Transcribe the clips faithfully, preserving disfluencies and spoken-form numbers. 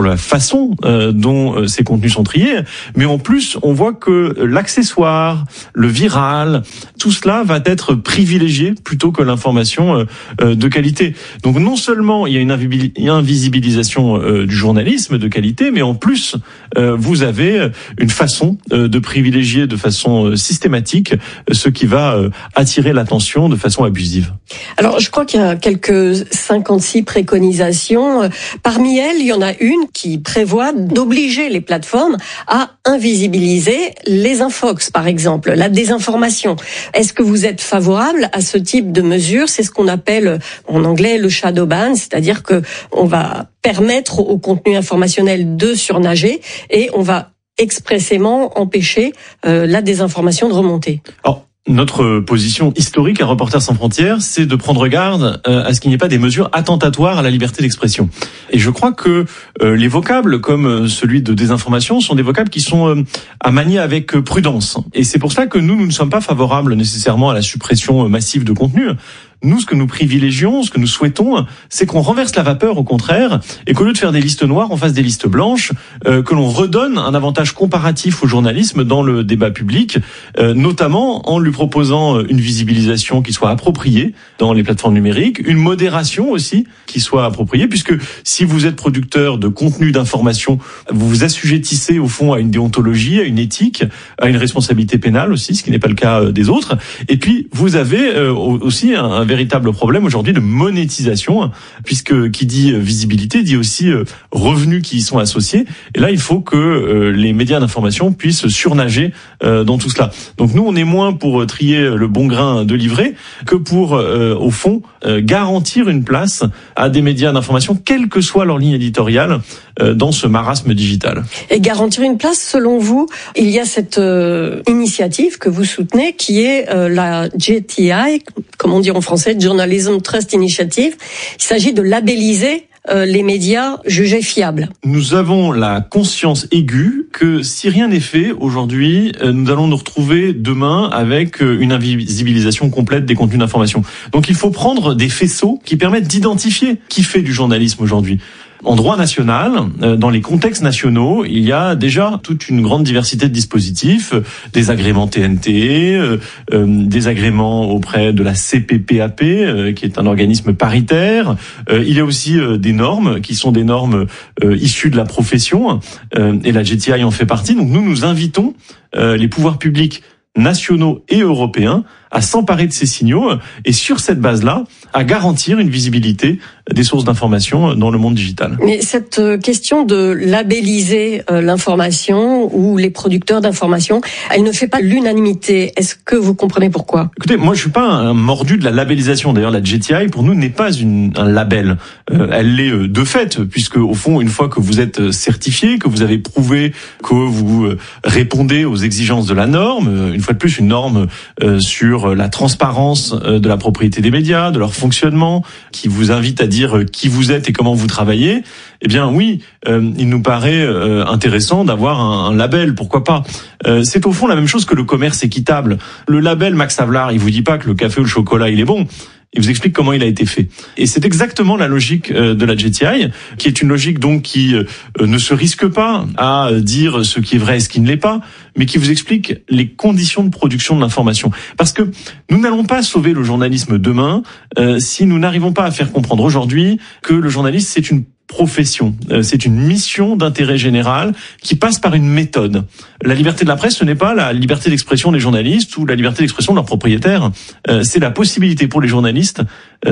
pour la façon euh, dont euh, ces contenus sont triés, mais en plus, on voit que l'accessoire, le viral, tout cela va être privilégié plutôt que l'information euh, euh, de qualité. Donc non seulement il y a une invisibilisation euh, du journalisme de qualité, mais en plus, euh, vous avez une façon euh, de privilégier de façon euh, systématique euh, ce qui va euh, attirer l'attention de façon abusive. Alors, je crois qu'il y a quelques cinquante-six préconisations. Parmi elles, il y en a une qui prévoit d'obliger les plateformes à invisibiliser les infox, par exemple, la désinformation. Est-ce que vous êtes favorable à ce type de mesure? C'est ce qu'on appelle en anglais le shadow ban, c'est-à-dire que on va permettre au contenu informationnel de surnager et on va expressément empêcher euh, la désinformation de remonter. Alors, notre position historique à Reporters sans frontières, c'est de prendre garde à ce qu'il n'y ait pas des mesures attentatoires à la liberté d'expression. Et je crois que les vocables comme celui de désinformation sont des vocables qui sont à manier avec prudence. Et c'est pour ça que nous, nous ne sommes pas favorables nécessairement à la suppression massive de contenu. Nous, ce que nous privilégions, ce que nous souhaitons, c'est qu'on renverse la vapeur, au contraire, et qu'au lieu de faire des listes noires, on fasse des listes blanches, euh, que l'on redonne un avantage comparatif au journalisme dans le débat public, euh, notamment en lui proposant une visibilisation qui soit appropriée dans les plateformes numériques, une modération aussi qui soit appropriée, puisque si vous êtes producteur de contenu d'information, vous vous assujettissez au fond à une déontologie, à une éthique, à une responsabilité pénale aussi, ce qui n'est pas le cas des autres. Et puis, vous avez euh, aussi un, un véritable problème aujourd'hui de monétisation, puisque qui dit visibilité dit aussi revenus qui y sont associés. Et là, il faut que les médias d'information puissent surnager dans tout cela. Donc nous, on est moins pour trier le bon grain de livret que pour, au fond, garantir une place à des médias d'information, quelle que soit leur ligne éditoriale, dans ce marasme digital. Et garantir une place, selon vous, il y a cette euh, initiative que vous soutenez qui est euh, la J T I, comme on dit en français, Journalism Trust Initiative. Il s'agit de labelliser euh, les médias jugés fiables. Nous avons la conscience aiguë que si rien n'est fait aujourd'hui, euh, nous allons nous retrouver demain avec euh, une invisibilisation complète des contenus d'information. Donc il faut prendre des faisceaux qui permettent d'identifier qui fait du journalisme aujourd'hui. En droit national, dans les contextes nationaux, il y a déjà toute une grande diversité de dispositifs, des agréments T N T, euh, des agréments auprès de la C P P A P, euh, qui est un organisme paritaire. Euh, il y a aussi euh, des normes qui sont des normes euh, issues de la profession, euh, et la J T I en fait partie. Donc nous, nous invitons euh, les pouvoirs publics nationaux et européens à s'emparer de ces signaux et sur cette base-là, à garantir une visibilité des sources d'information dans le monde digital. Mais cette question de labelliser l'information ou les producteurs d'information, elle ne fait pas l'unanimité. Est-ce que vous comprenez pourquoi? Écoutez, moi je suis pas un mordu de la labellisation. D'ailleurs, la J T I pour nous n'est pas une, un label. Euh, elle l'est de fait, puisque au fond, une fois que vous êtes certifié, que vous avez prouvé que vous répondez aux exigences de la norme, une fois de plus une norme euh, sur la transparence de la propriété des médias, de leur fonctionnement, qui vous invite à dire qui vous êtes et comment vous travaillez, eh bien oui, euh, il nous paraît euh, intéressant d'avoir un, un label, pourquoi pas. Euh, c'est au fond la même chose que le commerce équitable. Le label Max Havelaar, il vous dit pas que le café ou le chocolat, il est bon. Il vous explique comment il a été fait. Et c'est exactement la logique de la J T I, qui est une logique donc qui ne se risque pas à dire ce qui est vrai et ce qui ne l'est pas, mais qui vous explique les conditions de production de l'information. Parce que nous n'allons pas sauver le journalisme demain euh, si nous n'arrivons pas à faire comprendre aujourd'hui que le journalisme, c'est une profession, c'est une mission d'intérêt général qui passe par une méthode. La liberté de la presse, ce n'est pas la liberté d'expression des journalistes ou la liberté d'expression de leurs propriétaires. C'est la possibilité pour les journalistes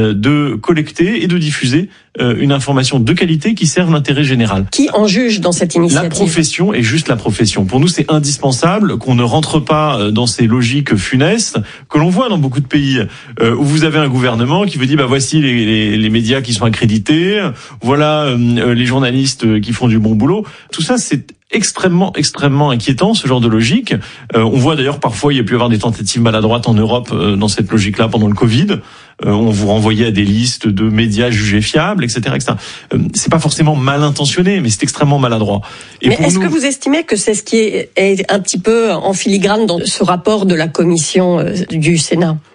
de collecter et de diffuser une information de qualité qui serve l'intérêt général. Qui en juge dans cette initiative? La profession est juste la profession. Pour nous, c'est indispensable qu'on ne rentre pas dans ces logiques funestes que l'on voit dans beaucoup de pays où vous avez un gouvernement qui vous dit bah voici les, les, les médias qui sont accrédités, voilà les journalistes qui font du bon boulot. Tout ça, c'est extrêmement, extrêmement inquiétant, ce genre de logique. Euh, on voit d'ailleurs parfois, il y a pu y avoir des tentatives maladroites en Europe euh, dans cette logique-là pendant le Covid. Euh, on vous renvoyait à des listes de médias jugés fiables, et cetera, et cetera. Euh, c'est pas forcément mal intentionné, mais c'est extrêmement maladroit. Et mais est-ce nous... que vous estimez que c'est ce qui est, est un petit peu en filigrane dans ce rapport de la commission euh, du Sénat ?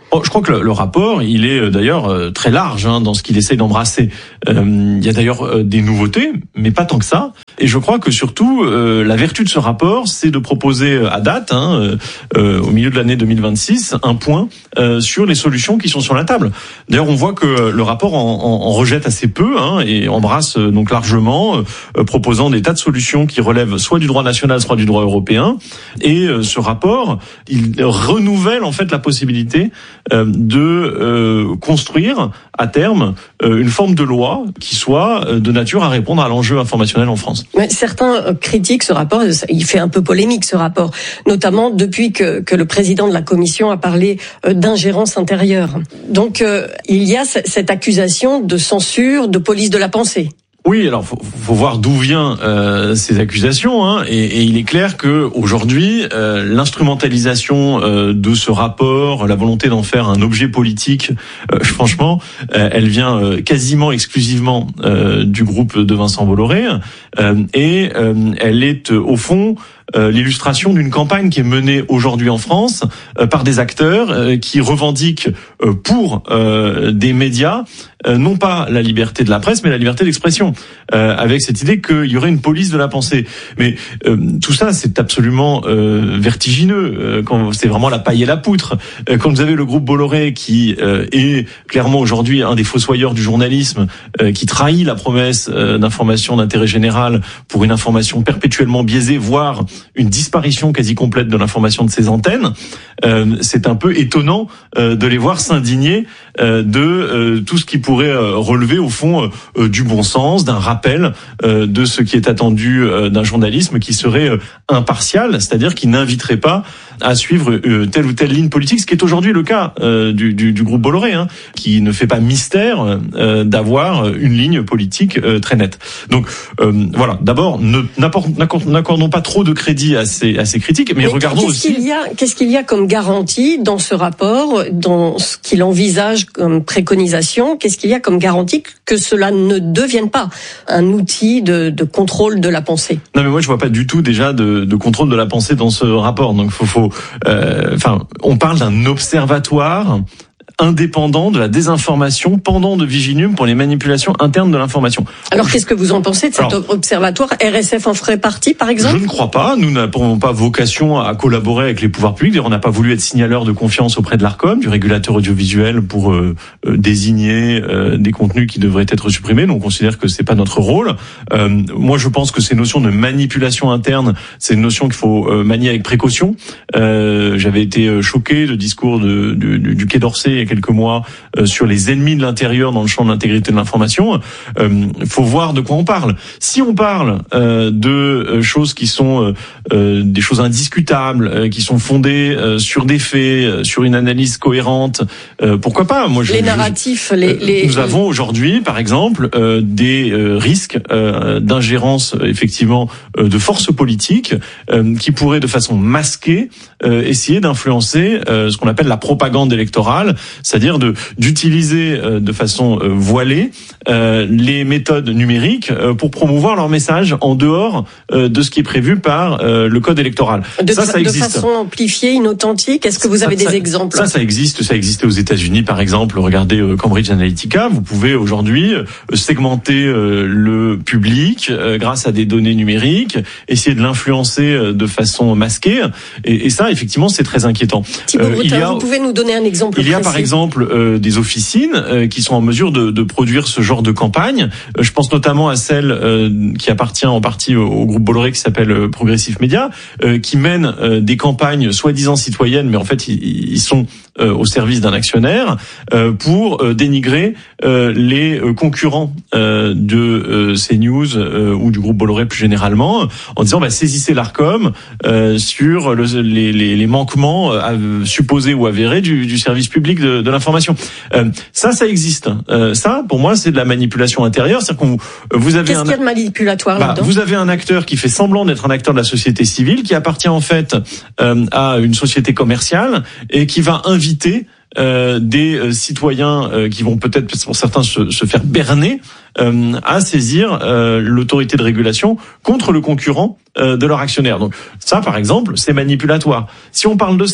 Oh, je crois que le, le rapport, il est d'ailleurs euh, très large hein, dans ce qu'il essaye d'embrasser. Euh, il y a d'ailleurs euh, des nouveautés, mais pas tant que ça. Et je crois que surtout, euh, la vertu de ce rapport, c'est de proposer à date, hein, euh, au milieu de l'année deux mille vingt-six, un point euh, sur les solutions qui sont sur la table. D'ailleurs, on voit que le rapport en, en, en rejette assez peu hein, et embrasse euh, donc largement, euh, proposant des tas de solutions qui relèvent soit du droit national, soit du droit européen. Et euh, ce rapport, il renouvelle en fait la possibilité euh, de euh, construire à terme euh, une forme de loi qui soit euh, de nature à répondre à l'enjeu informationnel en France. Mais certains critiquent ce rapport, il fait un peu polémique ce rapport, notamment depuis que, que le président de la Commission a parlé d'ingérence intérieure. Donc euh, il y a cette accusation de censure, de police de la pensée. Oui, alors faut, faut voir d'où viennent euh, ces accusations, hein, et, et il est clair que aujourd'hui, euh, l'instrumentalisation euh, de ce rapport, la volonté d'en faire un objet politique, euh, franchement, euh, elle vient euh, quasiment exclusivement euh, du groupe de Vincent Bolloré, euh, et euh, elle est euh, au fond Euh, l'illustration d'une campagne qui est menée aujourd'hui en France euh, par des acteurs euh, qui revendiquent euh, pour euh, des médias euh, non pas la liberté de la presse mais la liberté d'expression, euh, avec cette idée qu'il y aurait une police de la pensée. Mais euh, tout ça c'est absolument euh, vertigineux, euh, quand c'est vraiment la paille et la poutre. Euh, quand vous avez le groupe Bolloré qui euh, est clairement aujourd'hui un des fossoyeurs du journalisme, euh, qui trahit la promesse euh, d'information d'intérêt général pour une information perpétuellement biaisée, voire une disparition quasi complète de l'information de ces antennes, euh, c'est un peu étonnant euh, de les voir s'indigner euh, de euh, tout ce qui pourrait euh, relever au fond euh, du bon sens, d'un rappel euh, de ce qui est attendu euh, d'un journalisme qui serait euh, impartial, c'est-à-dire qui n'inviterait pas à suivre euh, telle ou telle ligne politique, ce qui est aujourd'hui le cas euh, du, du, du groupe Bolloré, hein, qui ne fait pas mystère euh, d'avoir une ligne politique euh, très nette. Donc euh, voilà, d'abord, ne, n'accordons pas trop de crédit à ces, à ces critiques, mais, mais regardons qu'est-ce aussi... Qu'il y a, qu'est-ce qu'il y a comme garantie dans ce rapport, dans ce qu'il envisage comme préconisation, qu'est-ce qu'il y a comme garantie que cela ne devienne pas un outil de, de contrôle de la pensée? Non mais moi je vois pas du tout déjà de, de contrôle de la pensée dans ce rapport, donc faut, faut euh, enfin, on parle d'un observatoire indépendant de la désinformation, pendant de Viginium pour les manipulations internes de l'information. Alors, qu'est-ce que vous en pensez de cet Alors, observatoire? R S F en ferait partie, par exemple? Je ne crois pas. Nous n'avons pas vocation à collaborer avec les pouvoirs publics. D'ailleurs, on n'a pas voulu être signaleur de confiance auprès de l'Arcom, du régulateur audiovisuel, pour euh, euh, désigner euh, des contenus qui devraient être supprimés. Donc, on considère que c'est pas notre rôle. Euh, moi, je pense que ces notions de manipulation interne, c'est une notion qu'il faut euh, manier avec précaution. Euh, j'avais été choqué du discours de, de, du, du Quai d'Orsay il y a quelques mois euh, sur les ennemis de l'intérieur dans le champ de l'intégrité de l'information. Il euh, faut voir de quoi on parle. Si on parle euh, de euh, choses qui sont euh, euh, des choses indiscutables, euh, qui sont fondées euh, sur des faits, euh, sur une analyse cohérente, euh, pourquoi pas? Moi, je, les narratifs, je, les, les... Nous avons aujourd'hui, par exemple, euh, des euh, risques euh, d'ingérence, effectivement, euh, de forces politiques euh, qui pourraient, de façon masquée, euh, essayer d'influencer euh, ce qu'on appelle la propagande électorale, c'est-à-dire de d'utiliser euh, de façon euh, voilée euh, les méthodes numériques euh, pour promouvoir leur message en dehors euh, de ce qui est prévu par euh, le code électoral. De, ça, ça existe. De façon amplifiée, inauthentique. Est-ce que vous avez ça, des ça, exemples? Ça, ça existe. Ça existait aux États-Unis, par exemple. Regardez euh, Cambridge Analytica. Vous pouvez aujourd'hui euh, segmenter euh, le public euh, grâce à des données numériques, essayer de l'influencer euh, de façon masquée. Et, et ça, effectivement, c'est très inquiétant. Thibault euh, Brutin, vous pouvez nous donner un exemple? Il y a précis. par exemple euh, des officines euh, qui sont en mesure de, de produire ce genre de campagne. Euh, je pense notamment à celle euh, qui appartient en partie au, au groupe Bolloré qui s'appelle euh, Progressive Media, euh, qui mène euh, des campagnes soi-disant citoyennes, mais en fait ils, ils sont euh, au service d'un actionnaire euh, pour euh, dénigrer euh, les euh, concurrents euh, de euh, CNews euh, ou du groupe Bolloré plus généralement, en disant bah, saisissez l'Arcom euh, sur le, les, les, les manquements euh, supposés ou avérés du, du service public de, de l'information. Euh, ça, ça existe. Euh, ça, pour moi, c'est de la manipulation intérieure. C'est-à-dire qu'on vous avez Qu'est-ce un, qu'il y a de manipulatoire bah, là-dedans? Vous avez un acteur qui fait semblant d'être un acteur de la société civile, qui appartient en fait euh, à une société commerciale et qui va inviter Euh, des euh, citoyens euh, qui vont peut-être, pour certains, se, se faire berner euh, à saisir euh, l'autorité de régulation contre le concurrent euh, de leur actionnaire. Donc ça, par exemple, c'est manipulatoire. Si on parle de ça,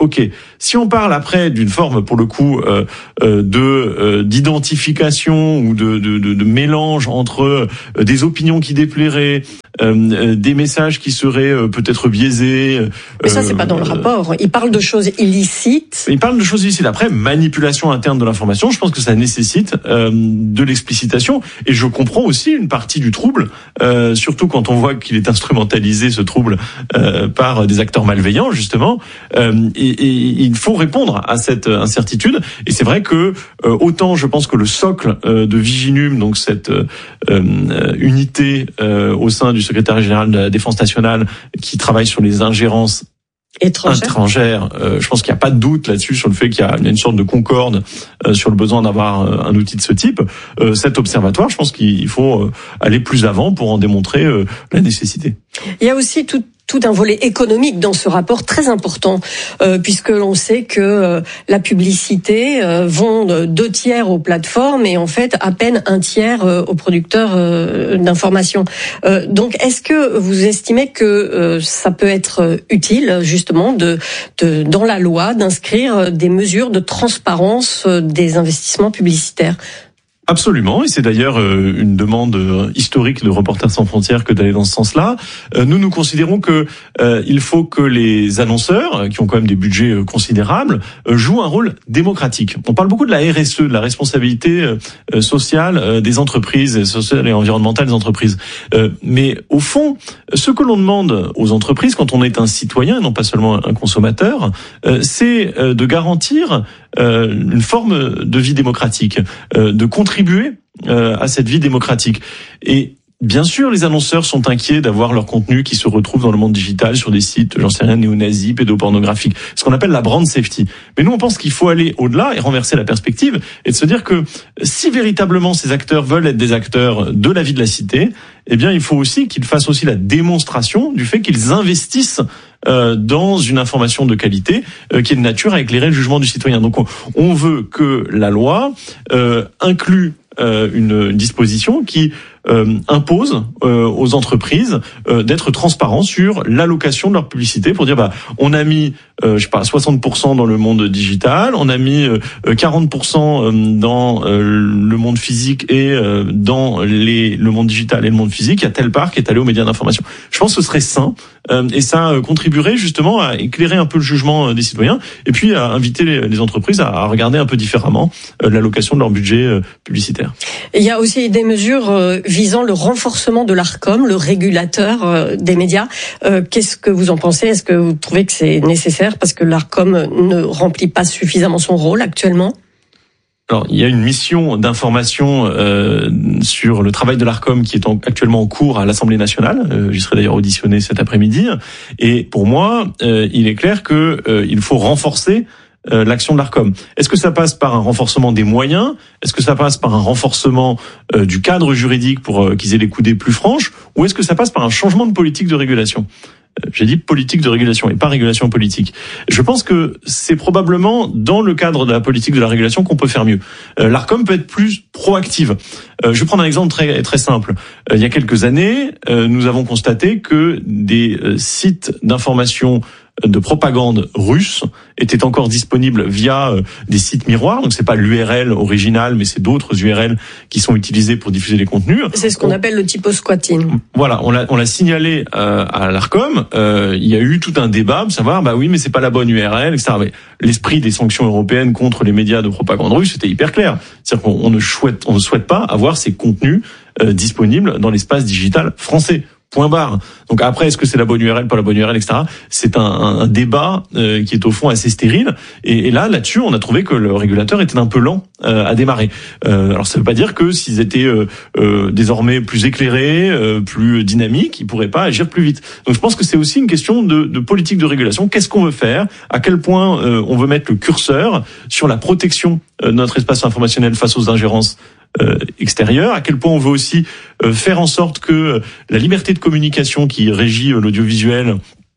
Ok. Si on parle après d'une forme, pour le coup, euh, euh, de euh, d'identification ou de, de, de, de mélange entre euh, des opinions qui déplairaient, euh, des messages qui seraient euh, peut-être biaisés. Euh, Mais ça, c'est pas dans le rapport. Il parle de choses illicites. Il parle de choses illicites. Après, manipulation interne de l'information, je pense que ça nécessite euh, de l'explicitation. Et je comprends aussi une partie du trouble, euh, surtout quand on voit qu'il est instrumentalisé, ce trouble, euh, par des acteurs malveillants, justement. Euh, et, et il faut répondre à cette incertitude. Et c'est vrai que euh, autant je pense que le socle euh, de Viginum, donc cette euh, euh, unité euh, au sein du secrétaire général de la Défense nationale qui travaille sur les ingérences étrangères, étrangères euh, je pense qu'il n'y a pas de doute là-dessus sur le fait qu'il y a une sorte de concorde euh, sur le besoin d'avoir euh, un outil de ce type. Euh, cet observatoire, je pense qu'il faut euh, aller plus avant pour en démontrer euh, la nécessité. Il y a aussi tout tout un volet économique dans ce rapport très important, euh, puisque l'on sait que euh, la publicité euh, vend deux tiers aux plateformes et en fait à peine un tiers euh, aux producteurs euh, d'informations. Euh, donc, est-ce que vous estimez que euh, ça peut être utile justement de, de dans la loi d'inscrire des mesures de transparence des investissements publicitaires ? Absolument, et c'est d'ailleurs une demande historique de Reporters sans frontières que d'aller dans ce sens-là. Nous, nous considérons que euh, il faut que les annonceurs, qui ont quand même des budgets considérables, jouent un rôle démocratique. On parle beaucoup de la R S E, de la responsabilité euh, sociale euh, des entreprises, sociale et environnementale des entreprises. Euh, mais au fond, ce que l'on demande aux entreprises quand on est un citoyen, et non pas seulement un consommateur, euh, c'est euh, de garantir euh, une forme de vie démocratique, euh, de contribuer Euh, à cette vie démocratique. Et bien sûr, les annonceurs sont inquiets d'avoir leur contenu qui se retrouve dans le monde digital sur des sites, j'en sais rien, néo-nazis, pédopornographiques, ce qu'on appelle la brand safety. Mais nous, on pense qu'il faut aller au-delà et renverser la perspective et de se dire que si véritablement ces acteurs veulent être des acteurs de la vie de la cité, eh bien, il faut aussi qu'ils fassent aussi la démonstration du fait qu'ils investissent Euh, dans une information de qualité euh, qui est de nature à éclairer le jugement du citoyen. Donc on, on veut que la loi euh, inclue euh, une, une disposition qui euh, impose euh, aux entreprises euh, d'être transparents sur l'allocation de leur publicité pour dire bah on a mis euh, je sais pas soixante pour cent dans le monde digital, on a mis euh, quarante pour cent dans euh, le monde physique et euh, dans les le monde digital et le monde physique, il y a telle part qui est allée aux médias d'information. Je pense que ce serait sain euh, et ça euh, contribuerait justement à éclairer un peu le jugement des citoyens et puis à inviter les, les entreprises à, à regarder un peu différemment euh, l'allocation de leur budget euh, publicitaire. Et il y a aussi des mesures euh, visant le renforcement de l'Arcom, le régulateur euh, des médias. Euh, qu'est-ce que vous en pensez ? Est-ce que vous trouvez que c'est nécessaire parce que l'Arcom ne remplit pas suffisamment son rôle actuellement ? Alors, il y a une mission d'information euh, sur le travail de l'Arcom qui est en, actuellement en cours à l'Assemblée nationale. Euh, j'y serai d'ailleurs auditionné cet après-midi. Et pour moi, euh, il est clair que euh, il faut renforcer Euh, l'action de l'Arcom. Est-ce que ça passe par un renforcement des moyens ? Est-ce que ça passe par un renforcement euh, du cadre juridique pour euh, qu'ils aient les coudées plus franches ? Ou est-ce que ça passe par un changement de politique de régulation ? euh, J'ai dit politique de régulation et pas régulation politique. Je pense que c'est probablement dans le cadre de la politique de la régulation qu'on peut faire mieux. Euh, L'Arcom peut être plus proactive. Euh, je vais prendre un exemple très très simple. Euh, il y a quelques années, euh, nous avons constaté que des euh, sites d'information de propagande russe était encore disponible via euh, des sites miroirs. Donc c'est pas l'U R L original, mais c'est d'autres U R L qui sont utilisés pour diffuser les contenus. C'est ce qu'on on, appelle le typo-squatting. Voilà, on l'a on l'a signalé euh, à l'Arcom. Euh, il y a eu tout un débat pour savoir, bah oui, mais c'est pas la bonne U R L, et cetera. Mais l'esprit des sanctions européennes contre les médias de propagande russe, c'était hyper clair. C'est-à-dire qu'on on ne souhaite on ne souhaite pas avoir ces contenus euh, disponibles dans l'espace digital français. Point barre. Donc après, est-ce que c'est la bonne U R L, pas la bonne U R L, et cetera. C'est un, un, un débat euh, qui est au fond assez stérile. Et, et là, là-dessus, on a trouvé que le régulateur était un peu lent euh, à démarrer. Euh, alors ça veut pas dire que s'ils étaient euh, euh, désormais plus éclairés, euh, plus dynamiques, ils pourraient pas agir plus vite. Donc je pense que c'est aussi une question de, de politique de régulation. Qu'est-ce qu'on veut faire ? À quel point euh, on veut mettre le curseur sur la protection de notre espace informationnel face aux ingérences Euh, extérieur, à quel point on veut aussi euh, faire en sorte que euh, la liberté de communication qui régit euh, l'audiovisuel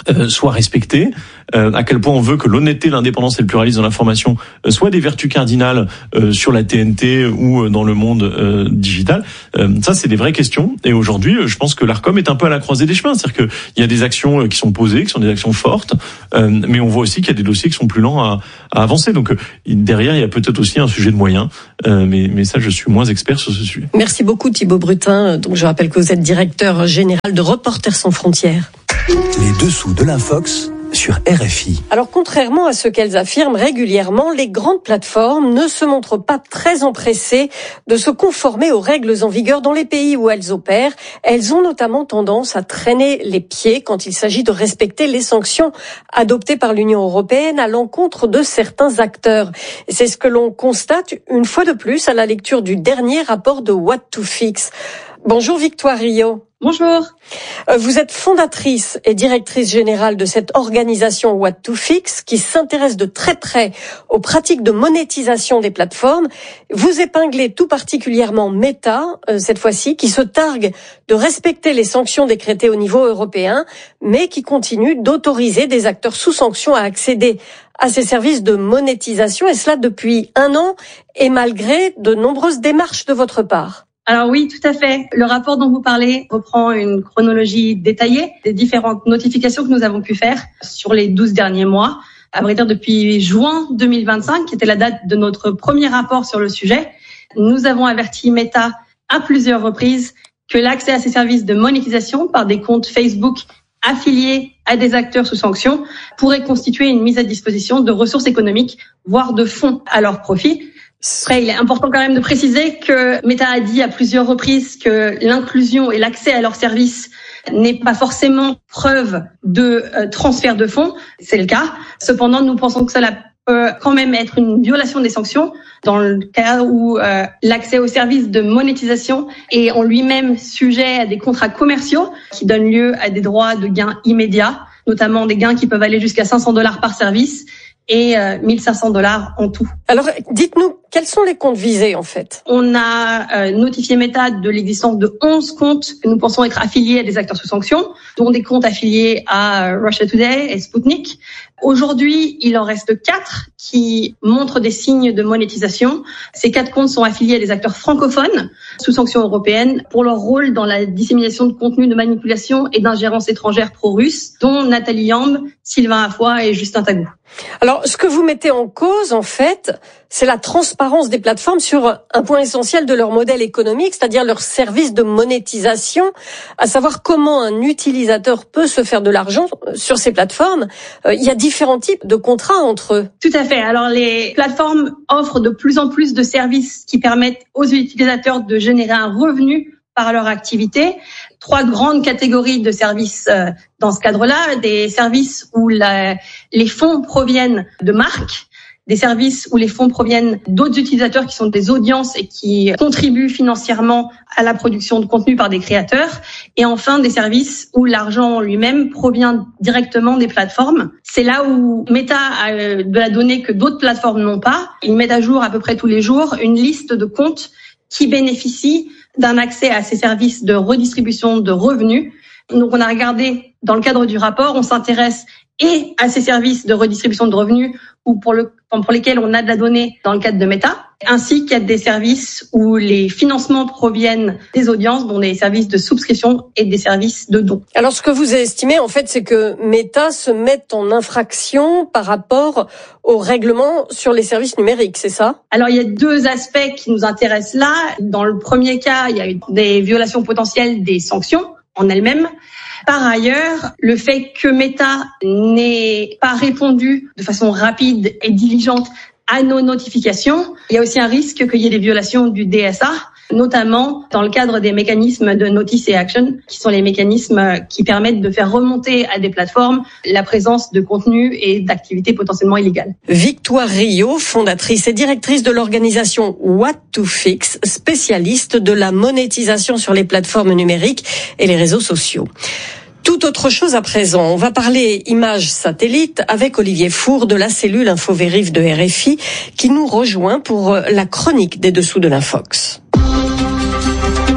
Euh, soit respecté, euh, à quel point on veut que l'honnêteté, l'indépendance et le pluralisme dans l'information euh, soient des vertus cardinales euh, sur la T N T ou euh, dans le monde euh, digital. Euh, ça, c'est des vraies questions. Et aujourd'hui, euh, je pense que l'Arcom est un peu à la croisée des chemins. C'est-à-dire qu'il y a des actions euh, qui sont posées, qui sont des actions fortes, euh, mais on voit aussi qu'il y a des dossiers qui sont plus lents à, à avancer. Donc euh, derrière, il y a peut-être aussi un sujet de moyens, euh, mais, mais ça, je suis moins expert sur ce sujet. Merci beaucoup Thibaut Brutin. Donc je rappelle que vous êtes directeur général de Reporters sans frontières. Les dessous de l'Infox sur R F I. Alors, contrairement à ce qu'elles affirment régulièrement, les grandes plateformes ne se montrent pas très empressées de se conformer aux règles en vigueur dans les pays où elles opèrent. Elles ont notamment tendance à traîner les pieds quand il s'agit de respecter les sanctions adoptées par l'Union européenne à l'encontre de certains acteurs. Et c'est ce que l'on constate une fois de plus à la lecture du dernier rapport de What to Fix. Bonjour Victoire Rio. Bonjour. Vous êtes fondatrice et directrice générale de cette organisation What to Fix qui s'intéresse de très près aux pratiques de monétisation des plateformes. Vous épinglez tout particulièrement Meta, euh, cette fois-ci, qui se targue de respecter les sanctions décrétées au niveau européen, mais qui continue d'autoriser des acteurs sous sanction à accéder à ces services de monétisation, et cela depuis un an, et malgré de nombreuses démarches de votre part. Alors oui, tout à fait. Le rapport dont vous parlez reprend une chronologie détaillée des différentes notifications que nous avons pu faire sur les douze derniers mois. À vrai dire, depuis juin deux mille vingt-cinq, qui était la date de notre premier rapport sur le sujet, nous avons averti Meta à plusieurs reprises que l'accès à ces services de monétisation par des comptes Facebook affiliés à des acteurs sous sanction pourrait constituer une mise à disposition de ressources économiques, voire de fonds à leur profit. Après, il est important quand même de préciser que Meta a dit à plusieurs reprises que l'inclusion et l'accès à leurs services n'est pas forcément preuve de euh, transfert de fonds. C'est le cas. Cependant, nous pensons que cela peut quand même être une violation des sanctions dans le cas où euh, l'accès aux services de monétisation est en lui-même sujet à des contrats commerciaux qui donnent lieu à des droits de gains immédiats, notamment des gains qui peuvent aller jusqu'à cinq cents dollars par service et euh, mille cinq cents dollars en tout. Alors, dites-nous, quels sont les comptes visés en fait ? On a euh, notifié Meta de l'existence de onze comptes que nous pensons être affiliés à des acteurs sous sanction, dont des comptes affiliés à Russia Today et Sputnik. Aujourd'hui, il en reste quatre qui montrent des signes de monétisation. Ces quatre comptes sont affiliés à des acteurs francophones sous sanction européenne pour leur rôle dans la dissémination de contenus de manipulation et d'ingérence étrangère pro-russe, dont Nathalie Yamb, Sylvain Affoy et Justin Tagou. Alors, ce que vous mettez en cause, en fait, c'est la transparence des plateformes sur un point essentiel de leur modèle économique, c'est-à-dire leur service de monétisation, à savoir comment un utilisateur peut se faire de l'argent sur ces plateformes. Euh, il y a différents types de contrats entre eux. Tout à fait. Alors, les plateformes offrent de plus en plus de services qui permettent aux utilisateurs de générer un revenu par leur activité. Trois grandes catégories de services euh, dans ce cadre-là. Des services où la, les fonds proviennent de marques, des services où les fonds proviennent d'autres utilisateurs qui sont des audiences et qui contribuent financièrement à la production de contenu par des créateurs. Et enfin, des services où l'argent lui-même provient directement des plateformes. C'est là où Meta a de la donnée que d'autres plateformes n'ont pas. Ils mettent à jour à peu près tous les jours une liste de comptes qui bénéficient d'un accès à ces services de redistribution de revenus. Donc, on a regardé, dans le cadre du rapport, on s'intéresse et à ces services de redistribution de revenus ou pour, le, pour lesquels on a de la donnée dans le cadre de Meta, ainsi qu'à des services où les financements proviennent des audiences, dont des services de souscription et des services de dons. Alors, ce que vous estimez, en fait, c'est que Meta se met en infraction par rapport au règlement sur les services numériques, c'est ça ? Alors, il y a deux aspects qui nous intéressent là. Dans le premier cas, il y a eu des violations potentielles des sanctions en elles-mêmes. Par ailleurs, le fait que Meta n'ait pas répondu de façon rapide et diligente à nos notifications, il y a aussi un risque qu'il y ait des violations du D S A, notamment dans le cadre des mécanismes de notice et action, qui sont les mécanismes qui permettent de faire remonter à des plateformes la présence de contenus et d'activités potentiellement illégales. Victoire Rio, fondatrice et directrice de l'organisation What to Fix, spécialiste de la monétisation sur les plateformes numériques et les réseaux sociaux. Tout autre chose à présent. On va parler images satellites avec Olivier Four de la cellule InfoVérif de R F I qui nous rejoint pour la chronique des dessous de l'Infox.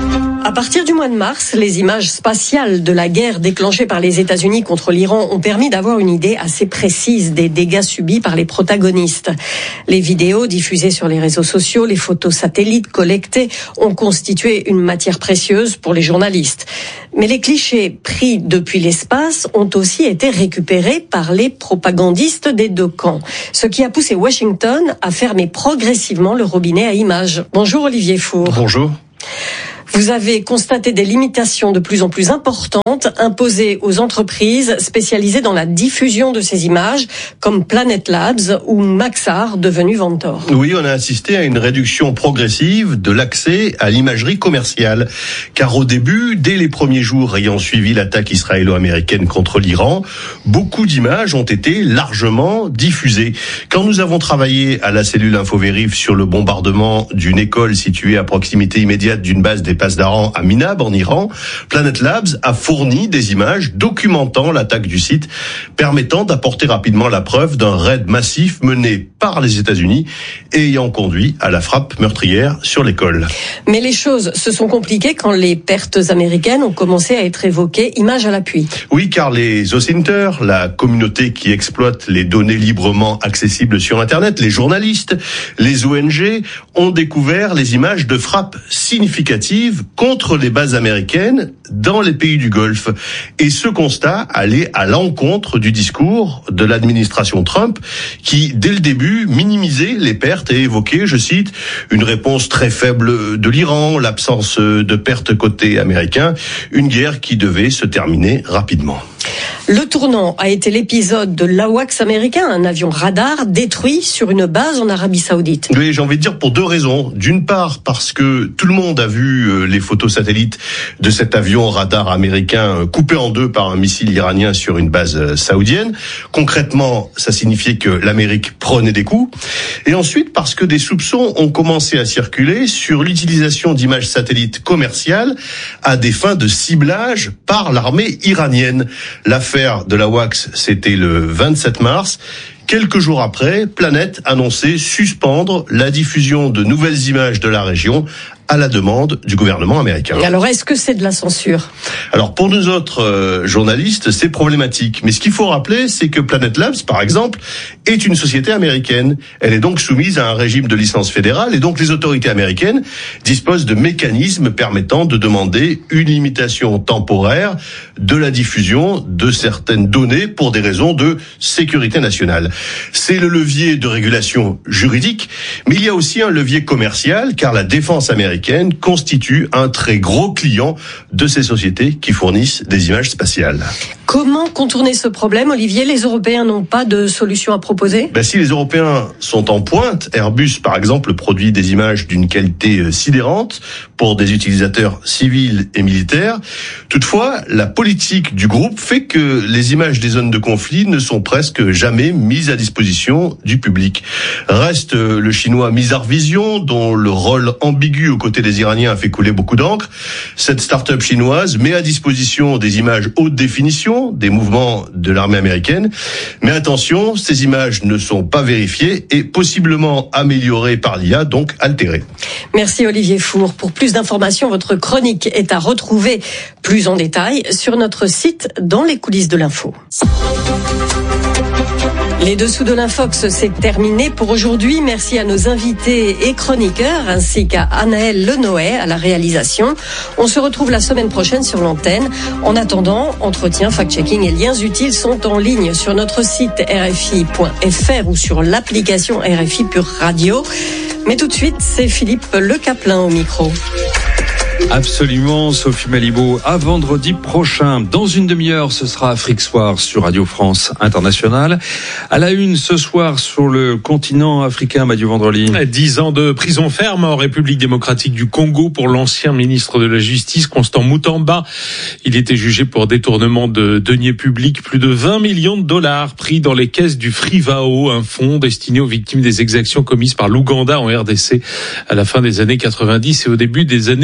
À partir du mois de mars, les images spatiales de la guerre déclenchée par les États-Unis contre l'Iran ont permis d'avoir une idée assez précise des dégâts subis par les protagonistes. Les vidéos diffusées sur les réseaux sociaux, les photos satellites collectées ont constitué une matière précieuse pour les journalistes. Mais les clichés pris depuis l'espace ont aussi été récupérés par les propagandistes des deux camps, ce qui a poussé Washington à fermer progressivement le robinet à images. Bonjour Olivier Four. Bonjour. Vous avez constaté des limitations de plus en plus importantes imposées aux entreprises spécialisées dans la diffusion de ces images, comme Planet Labs ou Maxar, devenu Ventor. Oui, on a assisté à une réduction progressive de l'accès à l'imagerie commerciale. Car au début, dès les premiers jours ayant suivi l'attaque israélo-américaine contre l'Iran, beaucoup d'images ont été largement diffusées. Quand nous avons travaillé à la cellule InfoVérif sur le bombardement d'une école située à proximité immédiate d'une base des Pasdaran à Minab en Iran, Planet Labs a fourni des images documentant l'attaque du site, permettant d'apporter rapidement la preuve d'un raid massif mené par les États-Unis et ayant conduit à la frappe meurtrière sur l'école. Mais les choses se sont compliquées quand les pertes américaines ont commencé à être évoquées, images à l'appui. Oui, car les OSINTers, la communauté qui exploite les données librement accessibles sur Internet, les journalistes, les O N G, ont découvert les images de frappes significatives contre les bases américaines dans les pays du Golfe. Et ce constat allait à l'encontre du discours de l'administration Trump qui, dès le début, minimisait les pertes et évoquait, je cite, une réponse très faible de l'Iran, l'absence de pertes côté américain, une guerre qui devait se terminer rapidement. Le tournant a été l'épisode de l'AWACS américain, un avion radar détruit sur une base en Arabie Saoudite. Oui, j'ai envie de dire pour deux raisons. D'une part, parce que tout le monde a vu les photos satellites de cet avion radar américain coupé en deux par un missile iranien sur une base saoudienne. Concrètement, ça signifiait que l'Amérique prenait des coups. Et ensuite, parce que des soupçons ont commencé à circuler sur l'utilisation d'images satellites commerciales à des fins de ciblage par l'armée iranienne. L'affaire de l'AWACS, c'était le vingt-sept mars. Quelques jours après, Planète annonçait suspendre la diffusion de nouvelles images de la région à la demande du gouvernement américain. Alors, est-ce que c'est de la censure ? Alors, pour nous autres euh, journalistes, c'est problématique. Mais ce qu'il faut rappeler, c'est que Planet Labs, par exemple, est une société américaine. Elle est donc soumise à un régime de licence fédérale et donc les autorités américaines disposent de mécanismes permettant de demander une limitation temporaire de la diffusion de certaines données pour des raisons de sécurité nationale. C'est le levier de régulation juridique, mais il y a aussi un levier commercial, car la défense américaine constitue un très gros client de ces sociétés qui fournissent des images spatiales. Comment contourner ce problème, Olivier ? Les Européens n'ont pas de solution à proposer ? Ben, si les Européens sont en pointe, Airbus, par exemple, produit des images d'une qualité sidérante pour des utilisateurs civils et militaires. Toutefois, la politique du groupe fait que les images des zones de conflit ne sont presque jamais mises à disposition du public. Reste le chinois Mizar Vision, dont le rôle ambigu aux côtés des Iraniens a fait couler beaucoup d'encre. Cette start-up chinoise met à disposition des images haute définition des mouvements de l'armée américaine. Mais attention, ces images ne sont pas vérifiées et possiblement améliorées par l'I A, donc altérées. Merci Olivier Four. Pour plus d'informations, votre chronique est à retrouver plus en détail sur notre site dans les coulisses de l'info. Les dessous de l'Infox, c'est terminé pour aujourd'hui. Merci à nos invités et chroniqueurs, ainsi qu'à Anaëlle Lenoë à la réalisation. On se retrouve la semaine prochaine sur l'antenne. En attendant, entretien, fact-checking et liens utiles sont en ligne sur notre site R F I point F R ou sur l'application R F I Pure Radio. Mais tout de suite, c'est Philippe Le Caplin au micro. Absolument, Sophie Malibaud. À vendredi prochain. Dans une demi-heure, ce sera Afrique Soir sur Radio France Internationale. À la une ce soir sur le continent africain, Mathieu Vendrely. Dix ans de prison ferme en République démocratique du Congo pour l'ancien ministre de la Justice, Constant Mutamba. Il était jugé pour détournement de deniers publics. Plus de vingt millions de dollars pris dans les caisses du Frivao, un fonds destiné aux victimes des exactions commises par l'Ouganda en R D C à la fin des années quatre-vingt-dix et au début des années deux mille.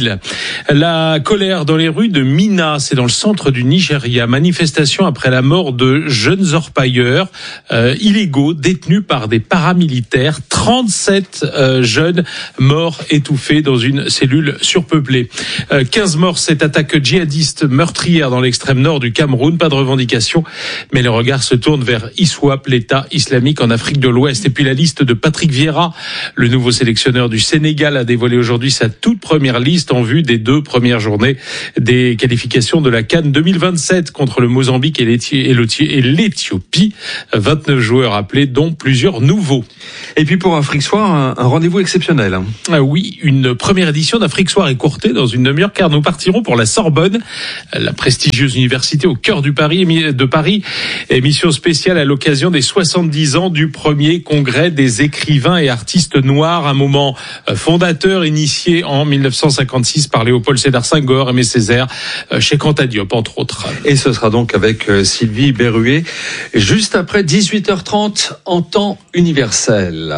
ville. La colère dans les rues de Minna, c'est dans le centre du Nigeria. Manifestation après la mort de jeunes orpailleurs euh, illégaux détenus par des paramilitaires. trente-sept euh, jeunes morts étouffés dans une cellule surpeuplée. Euh, quinze morts, cette attaque djihadiste meurtrière dans l'extrême nord du Cameroun. Pas de revendication, mais le regard se tourne vers ISWAP, l'État islamique en Afrique de l'Ouest. Et puis la liste de Patrick Vieira, le nouveau sélectionneur du Sénégal, a dévoilé aujourd'hui sa toute première liste en vue des deux premières journées des qualifications de la CAN deux mille vingt-sept contre le Mozambique et l'Éthiopie. vingt-neuf joueurs appelés, dont plusieurs nouveaux. Et puis pour Afrique Soir, un, un rendez-vous exceptionnel. Ah oui, une première édition d'Afrique Soir écourtée dans une demi-heure, car nous partirons pour la Sorbonne, la prestigieuse université au cœur du Paris, de Paris. Émission spéciale à l'occasion des soixante-dix ans du premier congrès des écrivains et artistes noirs, un moment fondateur initié en mille neuf cent cinquante-six par Léopold Sédar Senghor, Aimé Césaire, Cheikh Anta Diop, entre autres. Et ce sera donc avec Sylvie Berruet, juste après dix-huit heures trente en temps universel.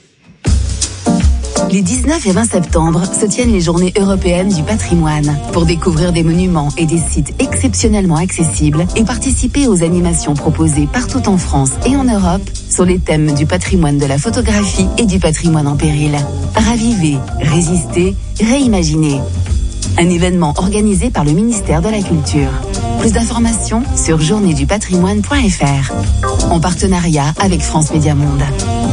Les dix-neuf et vingt septembre se tiennent les Journées européennes du patrimoine. Pour découvrir des monuments et des sites exceptionnellement accessibles et participer aux animations proposées partout en France et en Europe sur les thèmes du patrimoine de la photographie et du patrimoine en péril. Raviver, résister, réimaginer. Un événement organisé par le ministère de la Culture. Plus d'informations sur journée du patrimoine point f r. En partenariat avec France Média Monde.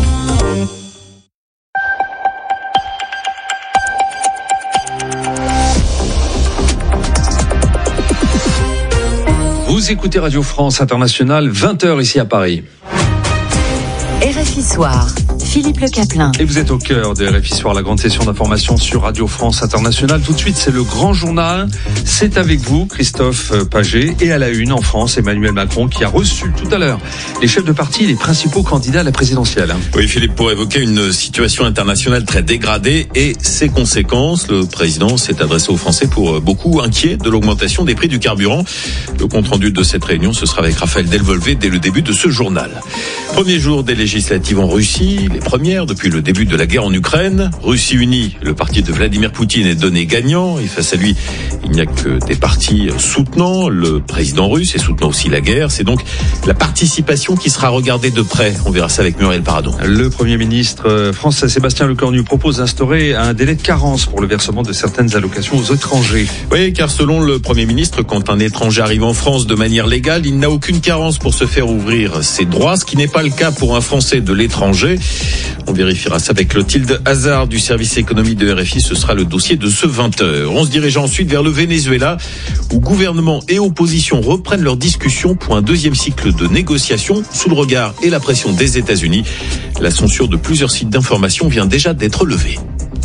Vous écoutez Radio France Internationale, vingt heures ici à Paris. R F I Soir, Philippe Le Caplin. Et vous êtes au cœur de R F I Soir, la grande session d'information sur Radio France Internationale. Tout de suite, c'est le grand journal. C'est avec vous, Christophe Paget. Et à la une, en France, Emmanuel Macron, qui a reçu tout à l'heure les chefs de parti et les principaux candidats à la présidentielle. Oui, Philippe, pour évoquer une situation internationale très dégradée et ses conséquences, le président s'est adressé aux Français pour beaucoup inquiets de l'augmentation des prix du carburant. Le compte-rendu de cette réunion, ce sera avec Raphaël Delvolvé dès le début de ce journal. Premier jour des législatives en Russie, les premières depuis le début de la guerre en Ukraine. Russie unie, le parti de Vladimir Poutine est donné gagnant et face à lui, il n'y a que des partis soutenant le président russe et soutenant aussi la guerre. C'est donc la participation qui sera regardée de près. On verra ça avec Muriel Paradon. Le Premier ministre français Sébastien Lecornu propose d'instaurer un délai de carence pour le versement de certaines allocations aux étrangers. Oui, car selon le Premier ministre, quand un étranger arrive en France de manière légale, il n'a aucune carence pour se faire ouvrir ses droits, ce qui n'est pas le cas pour un Français de l'étranger. On vérifiera ça avec Clotilde Hazard du service économie de R F I. Ce sera le dossier de ce vingt heures. On se dirige ensuite vers le Venezuela, où gouvernement et opposition reprennent leurs discussions pour un deuxième cycle de négociations sous le regard et la pression des États-Unis. La censure de plusieurs sites d'information vient déjà d'être levée.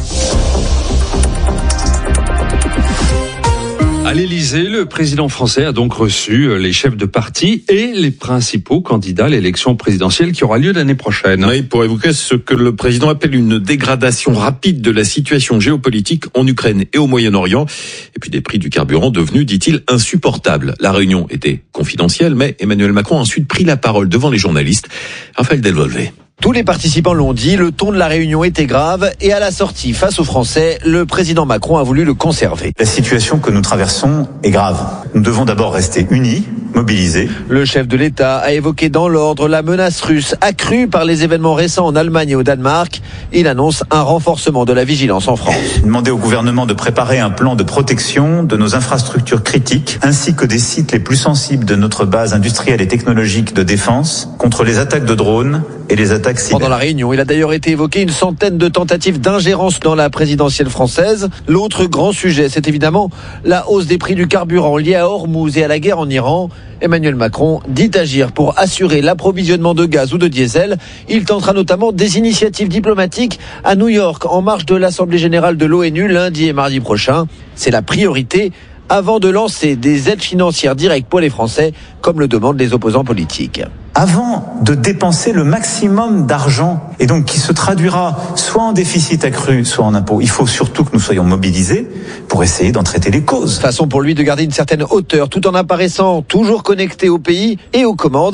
À l'Élysée, le président français a donc reçu les chefs de parti et les principaux candidats à l'élection présidentielle qui aura lieu l'année prochaine. Oui, pour évoquer ce que le président appelle une dégradation rapide de la situation géopolitique en Ukraine et au Moyen-Orient. Et puis des prix du carburant devenus, dit-il, insupportables. La réunion était confidentielle, mais Emmanuel Macron a ensuite pris la parole devant les journalistes. Raphaël Delvolvé. Tous les participants l'ont dit, le ton de la réunion était grave et à la sortie face aux Français, le président Macron a voulu le conserver. La situation que nous traversons est grave. Nous devons d'abord rester unis, mobilisés. Le chef de l'État a évoqué dans l'ordre la menace russe accrue par les événements récents en Allemagne et au Danemark. Il annonce un renforcement de la vigilance en France. Demander au gouvernement de préparer un plan de protection de nos infrastructures critiques ainsi que des sites les plus sensibles de notre base industrielle et technologique de défense contre les attaques de drones et les attaques cyber. Pendant la réunion, il a d'ailleurs été évoqué une centaine de tentatives d'ingérence dans la présidentielle française. L'autre grand sujet, c'est évidemment la hausse des prix du carburant liée à Hormuz et à la guerre en Iran. Emmanuel Macron dit agir pour assurer l'approvisionnement de gaz ou de diesel. Il tentera notamment des initiatives diplomatiques à New York en marge de l'Assemblée générale de l'ONU lundi et mardi prochain. C'est la priorité avant de lancer des aides financières directes pour les Français, comme le demandent les opposants politiques. Avant de dépenser le maximum d'argent, et donc qui se traduira soit en déficit accru, soit en impôts, il faut surtout que nous soyons mobilisés pour essayer d'en traiter les causes. Façon pour lui de garder une certaine hauteur, tout en apparaissant toujours connecté au pays et aux commandes.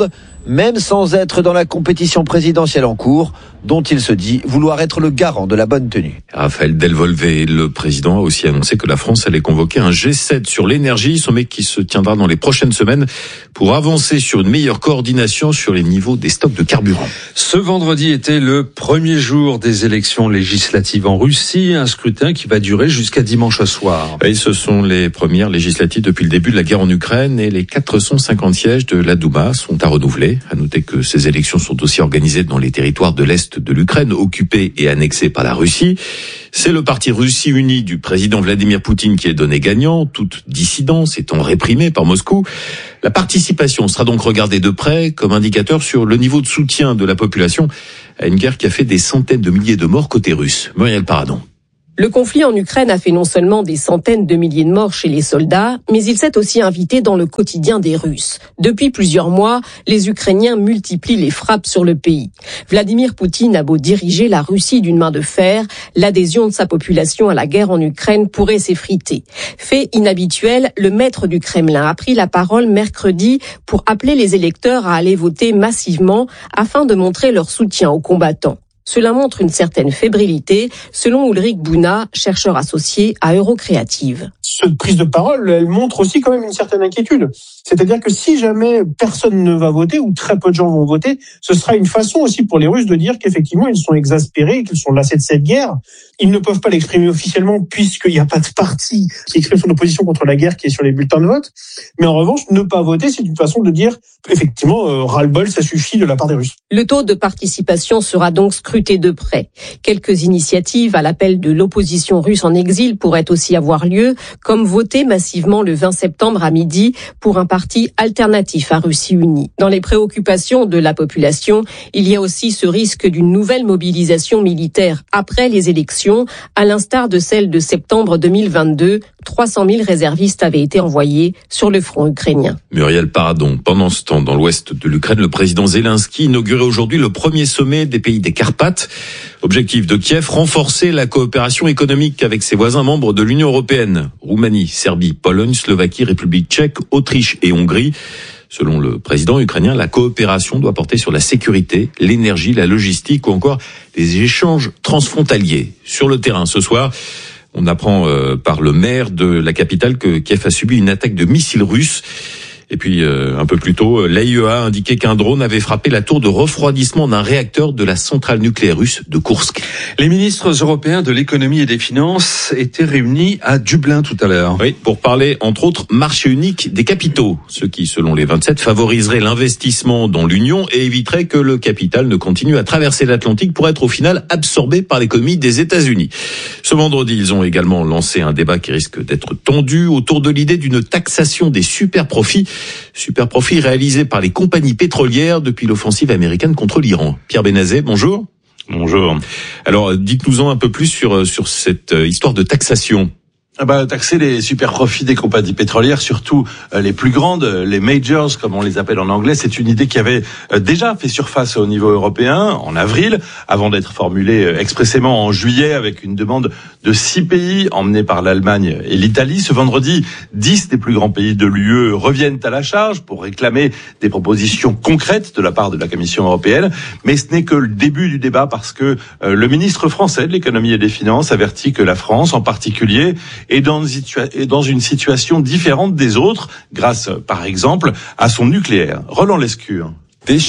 même sans être dans la compétition présidentielle en cours, dont il se dit vouloir être le garant de la bonne tenue. Raphaël Delvolvé, le président, a aussi annoncé que la France allait convoquer un G sept sur l'énergie, sommet qui se tiendra dans les prochaines semaines pour avancer sur une meilleure coordination sur les niveaux des stocks de carburant. Ce vendredi était le premier jour des élections législatives en Russie, un scrutin qui va durer jusqu'à dimanche soir. Et ce sont les premières législatives depuis le début de la guerre en Ukraine et les quatre cent cinquante sièges de la Douma sont à renouveler. À noter que ces élections sont aussi organisées dans les territoires de l'Est de l'Ukraine, occupés et annexés par la Russie. C'est le parti Russie Unie du président Vladimir Poutine qui est donné gagnant, toute dissidence étant réprimée par Moscou. La participation sera donc regardée de près comme indicateur sur le niveau de soutien de la population à une guerre qui a fait des centaines de milliers de morts côté russe. Muriel Paradon. Le conflit en Ukraine a fait non seulement des centaines de milliers de morts chez les soldats, mais il s'est aussi invité dans le quotidien des Russes. Depuis plusieurs mois, les Ukrainiens multiplient les frappes sur le pays. Vladimir Poutine a beau diriger la Russie d'une main de fer, l'adhésion de sa population à la guerre en Ukraine pourrait s'effriter. Fait inhabituel, le maître du Kremlin a pris la parole mercredi pour appeler les électeurs à aller voter massivement afin de montrer leur soutien aux combattants. Cela montre une certaine fébrilité, selon Ulrich Bouna, chercheur associé à Eurocréative. Cette prise de parole, elle montre aussi quand même une certaine inquiétude. C'est-à-dire que si jamais personne ne va voter, ou très peu de gens vont voter, ce sera une façon aussi pour les Russes de dire qu'effectivement, ils sont exaspérés, qu'ils sont lassés de cette guerre. Ils ne peuvent pas l'exprimer officiellement puisqu'il n'y a pas de parti qui exprime son opposition contre la guerre qui est sur les bulletins de vote. Mais en revanche, ne pas voter, c'est une façon de dire, effectivement, euh, ras-le-bol, ça suffit de la part des Russes. Le taux de participation sera donc scruté de près. Quelques initiatives à l'appel de l'opposition russe en exil pourraient aussi avoir lieu, comme voter massivement le vingt septembre à midi pour un parti alternatif à Russie Unie. Dans les préoccupations de la population, il y a aussi ce risque d'une nouvelle mobilisation militaire après les élections, à l'instar de celle de septembre deux mille vingt-deux. trois cent mille réservistes avaient été envoyés sur le front ukrainien. Muriel Paradon. Pendant ce temps, dans l'ouest de l'Ukraine, le président Zelensky inaugurait aujourd'hui le premier sommet des pays des Carpates. Objectif de Kiev, renforcer la coopération économique avec ses voisins membres de l'Union européenne. Roumanie, Serbie, Pologne, Slovaquie, République tchèque, Autriche et Hongrie. Selon le président ukrainien, la coopération doit porter sur la sécurité, l'énergie, la logistique ou encore les échanges transfrontaliers. Sur le terrain, ce soir, on apprend euh, par le maire de la capitale que Kiev a subi une attaque de missiles russes. Et puis, euh, un peu plus tôt, l'A I E A a indiqué qu'un drone avait frappé la tour de refroidissement d'un réacteur de la centrale nucléaire russe de Koursk. Les ministres européens de l'économie et des finances étaient réunis à Dublin tout à l'heure. Oui, pour parler, entre autres, marché unique des capitaux. Ce qui, selon les vingt-sept, favoriserait l'investissement dans l'Union et éviterait que le capital ne continue à traverser l'Atlantique pour être au final absorbé par l'économie des États-Unis. Ce vendredi, ils ont également lancé un débat qui risque d'être tendu autour de l'idée d'une taxation des super profits. Super profit réalisé par les compagnies pétrolières depuis l'offensive américaine contre l'Iran. Pierre Benazet, bonjour. Bonjour. Alors, dites-nous-en un peu plus sur, sur cette histoire de taxation. Ah bah, taxer les super profits des compagnies pétrolières, surtout euh, les plus grandes, les majors, comme on les appelle en anglais, c'est une idée qui avait euh, déjà fait surface au niveau européen en avril, avant d'être formulée euh, expressément en juillet avec une demande de six pays emmenés par l'Allemagne et l'Italie. Ce vendredi, dix des plus grands pays de l'U E reviennent à la charge pour réclamer des propositions concrètes de la part de la Commission européenne. Mais ce n'est que le début du débat parce que euh, le ministre français de l'économie et des finances avertit que la France, en particulier, et dans une situation différente des autres, grâce, par exemple, à son nucléaire. Roland Lescure. Ce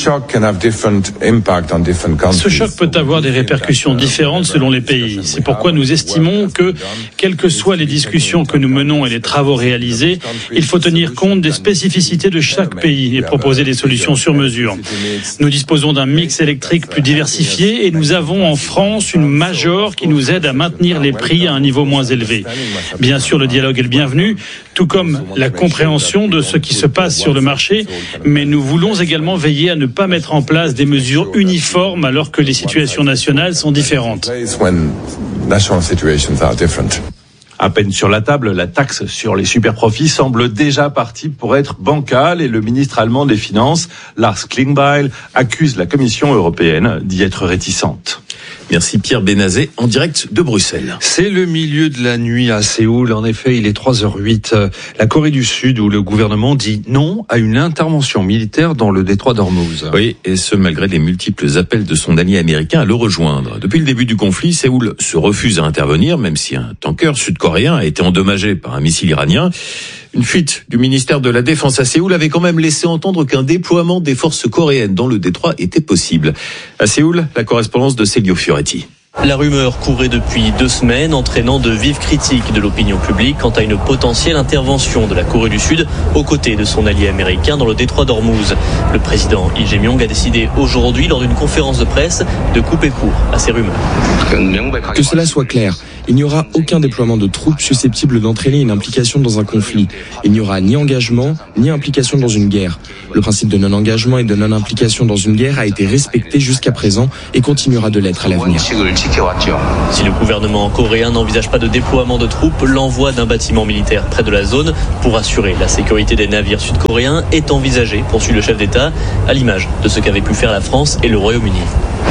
choc peut avoir des répercussions différentes selon les pays. C'est pourquoi nous estimons que, quelles que soient les discussions que nous menons et les travaux réalisés, il faut tenir compte des spécificités de chaque pays et proposer des solutions sur mesure. Nous disposons d'un mix électrique plus diversifié et nous avons en France une major qui nous aide à maintenir les prix à un niveau moins élevé. Bien sûr, le dialogue est le bienvenu, tout comme la compréhension de ce qui se passe sur le marché, mais nous voulons également veiller à ne pas mettre en place des mesures uniformes alors que les situations nationales sont différentes. À peine sur la table, la taxe sur les superprofits semble déjà partie pour être bancale et le ministre allemand des Finances, Lars Klingbeil, accuse la Commission européenne d'y être réticente. Merci Pierre Bénazet, en direct de Bruxelles. C'est le milieu de la nuit à Séoul. En effet, il est trois heures huit. La Corée du Sud, où le gouvernement dit non à une intervention militaire dans le détroit d'Ormuz. Oui, et ce malgré les multiples appels de son allié américain à le rejoindre. Depuis le début du conflit, Séoul se refuse à intervenir, même si un tanker sud-coréen a été endommagé par un missile iranien. Une fuite du ministère de la Défense à Séoul avait quand même laissé entendre qu'un déploiement des forces coréennes dans le détroit était possible. À Séoul, la correspondance de Celio Fioretti. La rumeur courait depuis deux semaines, entraînant de vives critiques de l'opinion publique quant à une potentielle intervention de la Corée du Sud aux côtés de son allié américain dans le détroit d'Ormuz. Le président Lee Jae-myung a décidé aujourd'hui, lors d'une conférence de presse, de couper court à ces rumeurs. Que cela soit clair, il n'y aura aucun déploiement de troupes susceptible d'entraîner une implication dans un conflit. Il n'y aura ni engagement, ni implication dans une guerre. Le principe de non-engagement et de non-implication dans une guerre a été respecté jusqu'à présent et continuera de l'être à l'avenir. Si le gouvernement coréen n'envisage pas de déploiement de troupes, l'envoi d'un bâtiment militaire près de la zone pour assurer la sécurité des navires sud-coréens est envisagé, poursuit le chef d'État, à l'image de ce qu'avaient pu faire la France et le Royaume-Uni.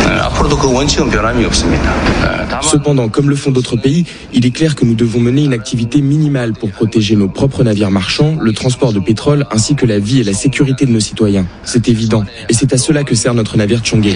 Cependant, comme le font d'autres pays, il est clair que nous devons mener une activité minimale pour protéger nos propres navires marchands, le transport de pétrole ainsi que la vie et la sécurité de nos citoyens. C'est évident. Et c'est à cela que sert notre navire Chonghae.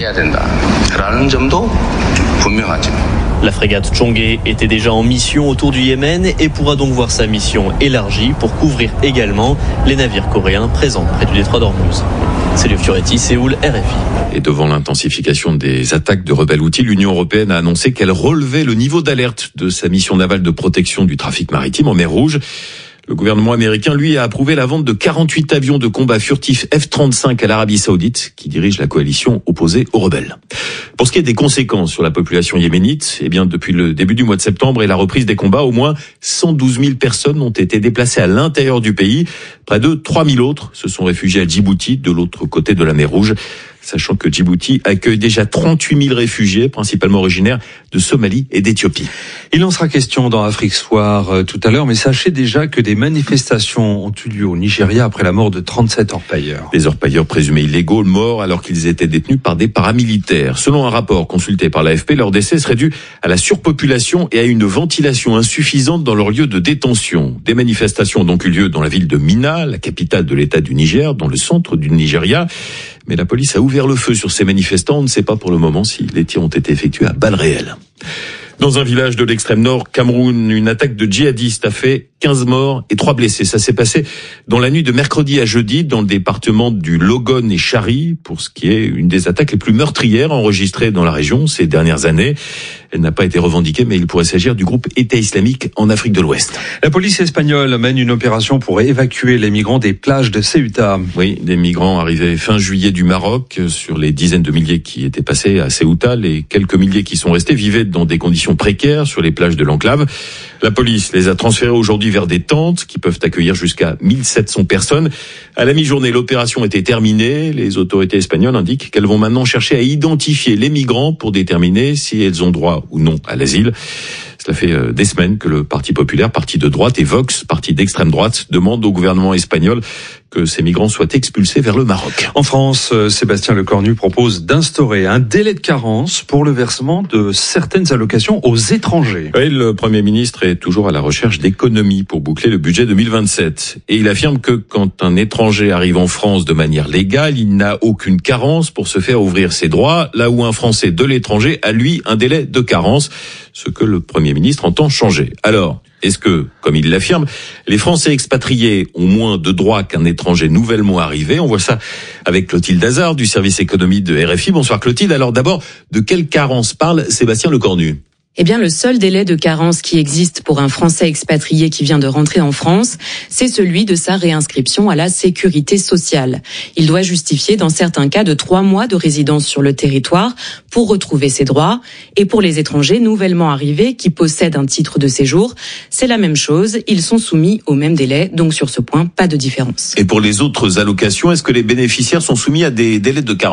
La frégate Chonghae était déjà en mission autour du Yémen et pourra donc voir sa mission élargie pour couvrir également les navires coréens présents près du détroit d'Ormuz. C'est le Fioretti, Séoul, R F I. Et devant l'intensification des attaques de rebelles houthis, l'Union européenne a annoncé qu'elle relevait le niveau d'alerte de sa mission navale de protection du trafic maritime en mer Rouge. Le gouvernement américain, lui, a approuvé la vente de quarante-huit avions de combat furtifs F trente-cinq à l'Arabie Saoudite, qui dirige la coalition opposée aux rebelles. Pour ce qui est des conséquences sur la population yéménite, eh bien, depuis le début du mois de septembre et la reprise des combats, au moins cent douze mille personnes ont été déplacées à l'intérieur du pays. Près de trois mille autres se sont réfugiés à Djibouti, de l'autre côté de la mer Rouge, sachant que Djibouti accueille déjà trente-huit mille réfugiés, principalement originaires de Somalie et d'Éthiopie. Il en sera question dans Afrique Soir euh, tout à l'heure, mais sachez déjà que des manifestations ont eu lieu au Nigeria après la mort de trente-sept orpailleurs. Des orpailleurs présumés illégaux morts alors qu'ils étaient détenus par des paramilitaires. Selon un rapport consulté par l'A F P, leur décès serait dû à la surpopulation et à une ventilation insuffisante dans leur lieu de détention. Des manifestations ont donc eu lieu dans la ville de Minna, la capitale de l'État du Niger, dans le centre du Nigeria. Mais la police a ouvert le feu sur ces manifestants. On ne sait pas pour le moment si les tirs ont été effectués à balles réelles. Dans un village de l'extrême nord, Cameroun, une attaque de djihadistes a fait quinze morts et trois blessés. Ça s'est passé dans la nuit de mercredi à jeudi dans le département du Logone et Chari, pour ce qui est une des attaques les plus meurtrières enregistrées dans la région ces dernières années. Elle n'a pas été revendiquée, mais il pourrait s'agir du groupe État islamique en Afrique de l'Ouest. La police espagnole mène une opération pour évacuer les migrants des plages de Ceuta. Oui, des migrants arrivés fin juillet du Maroc. Sur les dizaines de milliers qui étaient passés à Ceuta, les quelques milliers qui sont restés vivaient dans des conditions précaires sur les plages de l'enclave. La police les a transférés aujourd'hui vers des tentes qui peuvent accueillir jusqu'à mille sept cents personnes. À la mi-journée, l'opération était terminée. Les autorités espagnoles indiquent qu'elles vont maintenant chercher à identifier les migrants pour déterminer si elles ont droit ou non à l'asile. Cela fait des semaines que le Parti populaire, parti de droite, et Vox, parti d'extrême droite, demandent au gouvernement espagnol que ces migrants soient expulsés vers le Maroc. En France, Sébastien Lecornu propose d'instaurer un délai de carence pour le versement de certaines allocations aux étrangers. Oui, le Premier ministre est toujours à la recherche d'économies pour boucler le budget deux mille vingt-sept. Et il affirme que quand un étranger arrive en France de manière légale, il n'a aucune carence pour se faire ouvrir ses droits, là où un Français de l'étranger a, lui, un délai de carence, ce que le Premier ministre entend changer. Alors, est-ce que, comme il l'affirme, les Français expatriés ont moins de droits qu'un étranger nouvellement arrivé? On voit ça avec Clotilde Hazard du service économie de R F I. Bonsoir Clotilde. Alors d'abord, de quelle carence parle Sébastien Lecornu? Eh bien, le seul délai de carence qui existe pour un Français expatrié qui vient de rentrer en France, c'est celui de sa réinscription à la sécurité sociale. Il doit justifier dans certains cas de trois mois de résidence sur le territoire pour retrouver ses droits. Et pour les étrangers nouvellement arrivés qui possèdent un titre de séjour, c'est la même chose. Ils sont soumis au même délai. Donc sur ce point, pas de différence. Et pour les autres allocations, est-ce que les bénéficiaires sont soumis à des délais de carence ?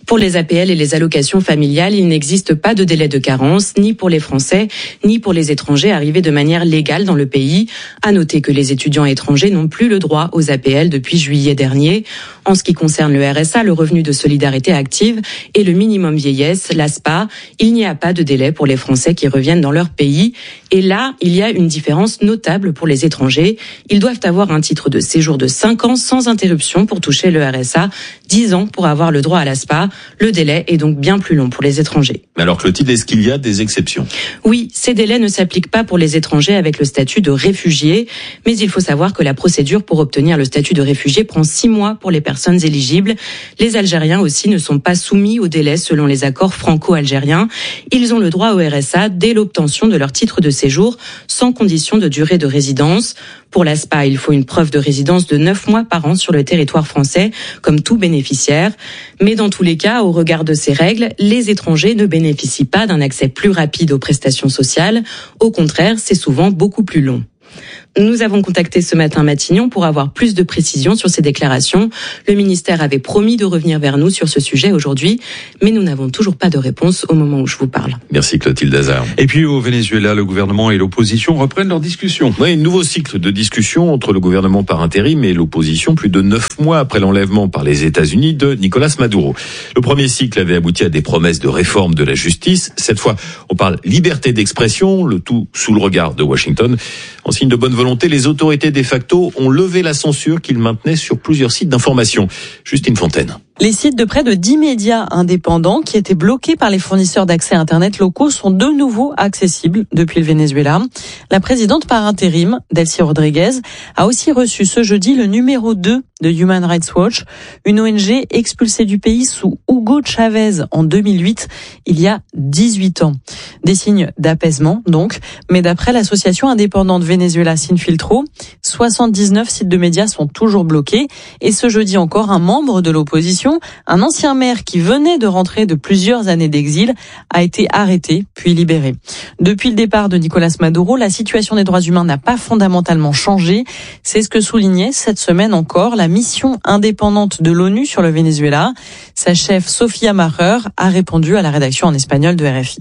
Pour les A P L et les allocations familiales, il n'existe pas de délai de carence, ni pour les Français, ni pour les étrangers arrivés de manière légale dans le pays. À noter que les étudiants étrangers n'ont plus le droit aux A P L depuis juillet dernier. En ce qui concerne le R S A, le revenu de solidarité active et le minimum vieillesse, l'A S P A, il n'y a pas de délai pour les Français qui reviennent dans leur pays. Et là, il y a une différence notable pour les étrangers. Ils doivent avoir un titre de séjour de cinq ans sans interruption pour toucher le R S A, dix ans pour avoir le droit à l'A S P A. Le délai est donc bien plus long pour les étrangers. Mais alors Clotilde, est-ce qu'il y a des exceptions ? Oui, ces délais ne s'appliquent pas pour les étrangers avec le statut de réfugié, mais il faut savoir que la procédure pour obtenir le statut de réfugié prend six mois pour les personnes éligibles. Les Algériens aussi ne sont pas soumis au délai selon les accords franco-algériens. Ils ont le droit au R S A dès l'obtention de leur titre de séjour, sans condition de durée de résidence. Pour l'A S P A, il faut une preuve de résidence de neuf mois par an sur le territoire français, comme tout bénéficiaire. Mais dans tous les cas, au regard de ces règles, les étrangers ne bénéficient pas d'un accès plus rapide aux prestations sociales. Au contraire, c'est souvent beaucoup plus long. Nous avons contacté ce matin Matignon pour avoir plus de précisions sur ces déclarations. Le ministère avait promis de revenir vers nous sur ce sujet aujourd'hui, mais nous n'avons toujours pas de réponse au moment où je vous parle. Merci Clotilde Hazard. Et puis au Venezuela, le gouvernement et l'opposition reprennent leur discussion. Oui, un nouveau cycle de discussion entre le gouvernement par intérim et l'opposition, plus de neuf mois après l'enlèvement par les États-Unis de Nicolás Maduro. Le premier cycle avait abouti à des promesses de réforme de la justice. Cette fois, on parle liberté d'expression, le tout sous le regard de Washington. En signe de bonne volonté, les autorités de facto ont levé la censure qu'ils maintenaient sur plusieurs sites d'information. Justine Fontaine. Les sites de près de dix médias indépendants qui étaient bloqués par les fournisseurs d'accès Internet locaux sont de nouveau accessibles depuis le Venezuela. La présidente par intérim, Delcy Rodriguez, a aussi reçu ce jeudi le numéro deux de Human Rights Watch, une O N G expulsée du pays sous Hugo Chavez en deux mille huit, il y a dix-huit ans. Des signes d'apaisement donc, mais d'après l'association indépendante Venezuela Sinfiltro, soixante-dix-neuf sites de médias sont toujours bloqués et ce jeudi encore, un membre de l'opposition, un ancien maire qui venait de rentrer de plusieurs années d'exil, a été arrêté puis libéré. Depuis le départ de Nicolás Maduro, la situation des droits humains n'a pas fondamentalement changé. C'est ce que soulignait cette semaine encore la mission indépendante de l'ONU sur le Venezuela. Sa chef, Sofia Maher, a répondu à la rédaction en espagnol de R F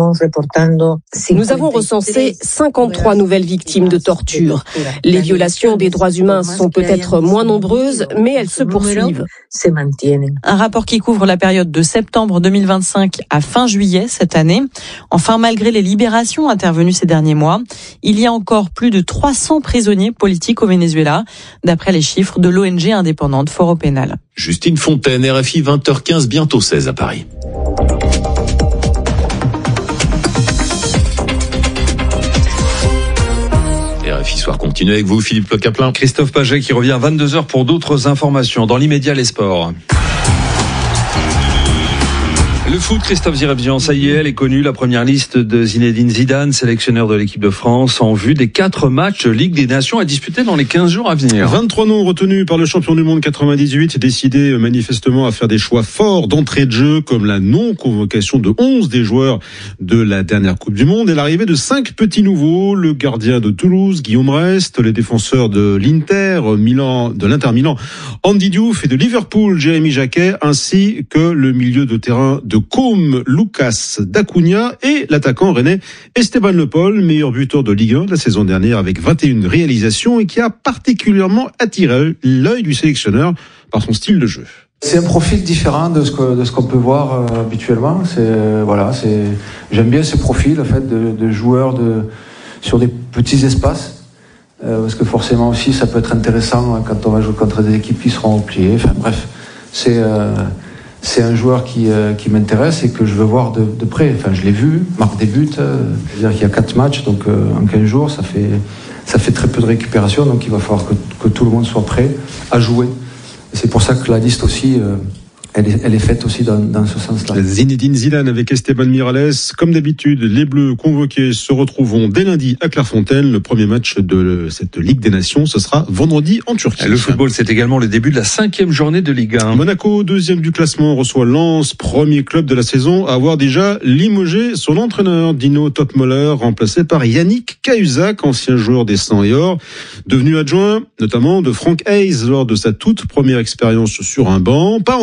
I. Nous avons recensé cinquante-trois nouvelles victimes de torture. Les violations des droits humains sont peut-être moins nombreuses, mais elles se poursuivent. Un rapport qui couvre la période de septembre deux mille vingt-cinq à fin juillet cette année. Enfin, malgré les libérations intervenues ces derniers mois, il y a encore plus de trois cents prisonniers politiques au Venezuela, d'après les chiffres de l'O N G indépendante Foro Penal. Justine Fontaine, R F I, vingt heures quinze, bientôt seize à Paris. R F I Soir continue avec vous, Philippe Le Caplin. Christophe Paget qui revient à vingt-deux heures pour d'autres informations. Dans l'immédiat, les sports. Le foot, Christophe Zirabzian, ça y est, elle est connue, la première liste de Zinedine Zidane, sélectionneur de l'équipe de France, en vue des quatre matchs Ligue des Nations à disputer dans les quinze jours à venir. vingt-trois noms retenus par le champion du monde quatre-vingt-dix-huit, décidé manifestement à faire des choix forts d'entrée de jeu, comme la non-convocation de onze des joueurs de la dernière Coupe du Monde et l'arrivée de cinq petits nouveaux, le gardien de Toulouse, Guillaume Rest, les défenseurs de l'Inter, Milan, de l'Inter Milan, Andy Diouf et de Liverpool, Jérémy Jacquet, ainsi que le milieu de terrain de Côme, Lucas Dacunia et l'attaquant rennais Esteban Le Paul, meilleur buteur de Ligue un de la saison dernière avec vingt et une réalisations et qui a particulièrement attiré l'œil du sélectionneur par son style de jeu. C'est un profil différent de ce que de ce qu'on peut voir euh, habituellement. C'est euh, voilà, c'est j'aime bien ce profil en fait de, de joueurs de sur des petits espaces euh, parce que forcément aussi ça peut être intéressant quand on va jouer contre des équipes qui seront repliées. Enfin bref, c'est euh, C'est un joueur qui, euh, qui m'intéresse et que je veux voir de, de près. Enfin, je l'ai vu, marque des buts. Euh, c'est-à-dire qu'il y a quatre matchs, donc euh, en quinze jours, ça fait, ça fait très peu de récupération. Donc il va falloir que, que tout le monde soit prêt à jouer. Et c'est pour ça que la liste aussi, euh, elle, est, elle est faite aussi dans, dans ce sens-là. Zinedine Zidane avec Esteban Miralles. Comme d'habitude, les Bleus convoqués se retrouveront dès lundi à Clairefontaine. Le premier match de cette Ligue des Nations, ce sera vendredi en Turquie. Le football, c'est également le début de la cinquième journée de Ligue un. Monaco, deuxième du classement, reçoit Lens, premier club de la saison à avoir déjà limogé son entraîneur Dino Topmoller, remplacé par Yannick Cahuzac, ancien joueur des Sang et Or, devenu adjoint notamment de Frank Hayes lors de sa toute première expérience sur un banc. Pas encore titulaire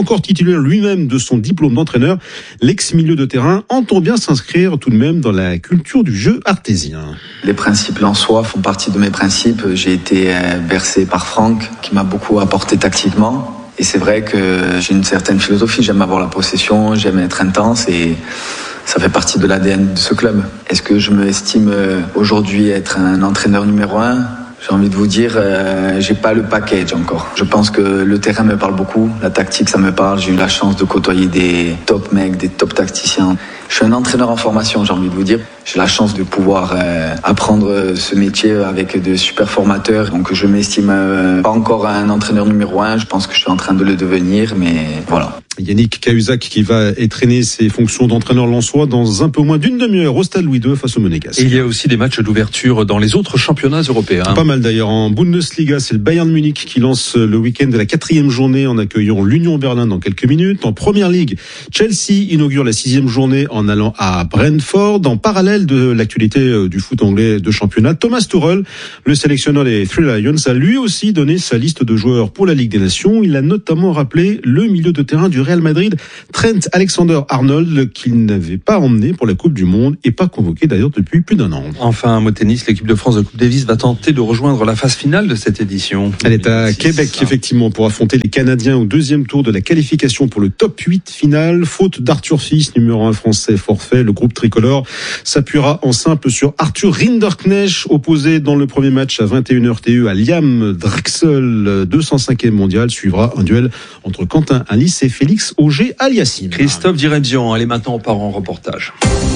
titulaire lui-même de son diplôme d'entraîneur, l'ex-milieu de terrain entend bien s'inscrire tout de même dans la culture du jeu artésien. Les principes en soi font partie de mes principes. J'ai été bercé par Franck, qui m'a beaucoup apporté tactiquement. Et c'est vrai que j'ai une certaine philosophie. J'aime avoir la possession, j'aime être intense et ça fait partie de l'A D N de ce club. Est-ce que je me estime aujourd'hui être un entraîneur numéro un ? J'ai envie de vous dire, euh, j'ai pas le package encore. Je pense que le terrain me parle beaucoup, la tactique ça me parle. J'ai eu la chance de côtoyer des top mecs, des top tacticiens. Je suis un entraîneur en formation, j'ai envie de vous dire. J'ai la chance de pouvoir euh, apprendre ce métier avec de super formateurs. Donc je m'estime euh, pas encore un entraîneur numéro un. Je pense que je suis en train de le devenir, mais voilà. Yannick Cahuzac qui va étreiner ses fonctions d'entraîneur lensois dans un peu moins d'une demi-heure au stade Louis deux face au Monégasque. Et il y a aussi des matchs d'ouverture dans les autres championnats européens. Pas mal d'ailleurs. En Bundesliga, c'est le Bayern Munich qui lance le week-end de la quatrième journée en accueillant l'Union Berlin dans quelques minutes. En Première Ligue, Chelsea inaugure la sixième journée en allant à Brentford. En parallèle de l'actualité du foot anglais de championnat, Thomas Tuchel, le sélectionneur des Three Lions, a lui aussi donné sa liste de joueurs pour la Ligue des Nations. Il a notamment rappelé le milieu de terrain du Real Madrid, Trent Alexander-Arnold, qu'il n'avait pas emmené pour la Coupe du Monde et pas convoqué d'ailleurs depuis plus d'un an. Enfin, un mot tennis, l'équipe de France de Coupe Davis va tenter de rejoindre la phase finale de cette édition. Elle est à Québec, effectivement, pour affronter les Canadiens au deuxième tour de la qualification pour le top huit final. Faute d'Arthur Fils, numéro un français forfait, le groupe tricolore s'appuiera en simple sur Arthur Rinderknecht, opposé dans le premier match à vingt et une heures T E à Liam Drexel, deux cent cinquième mondial. Suivra un duel entre Quentin Alice et Félix Auger-Aliassime. Christophe Diremzian, allez maintenant on part en reportage.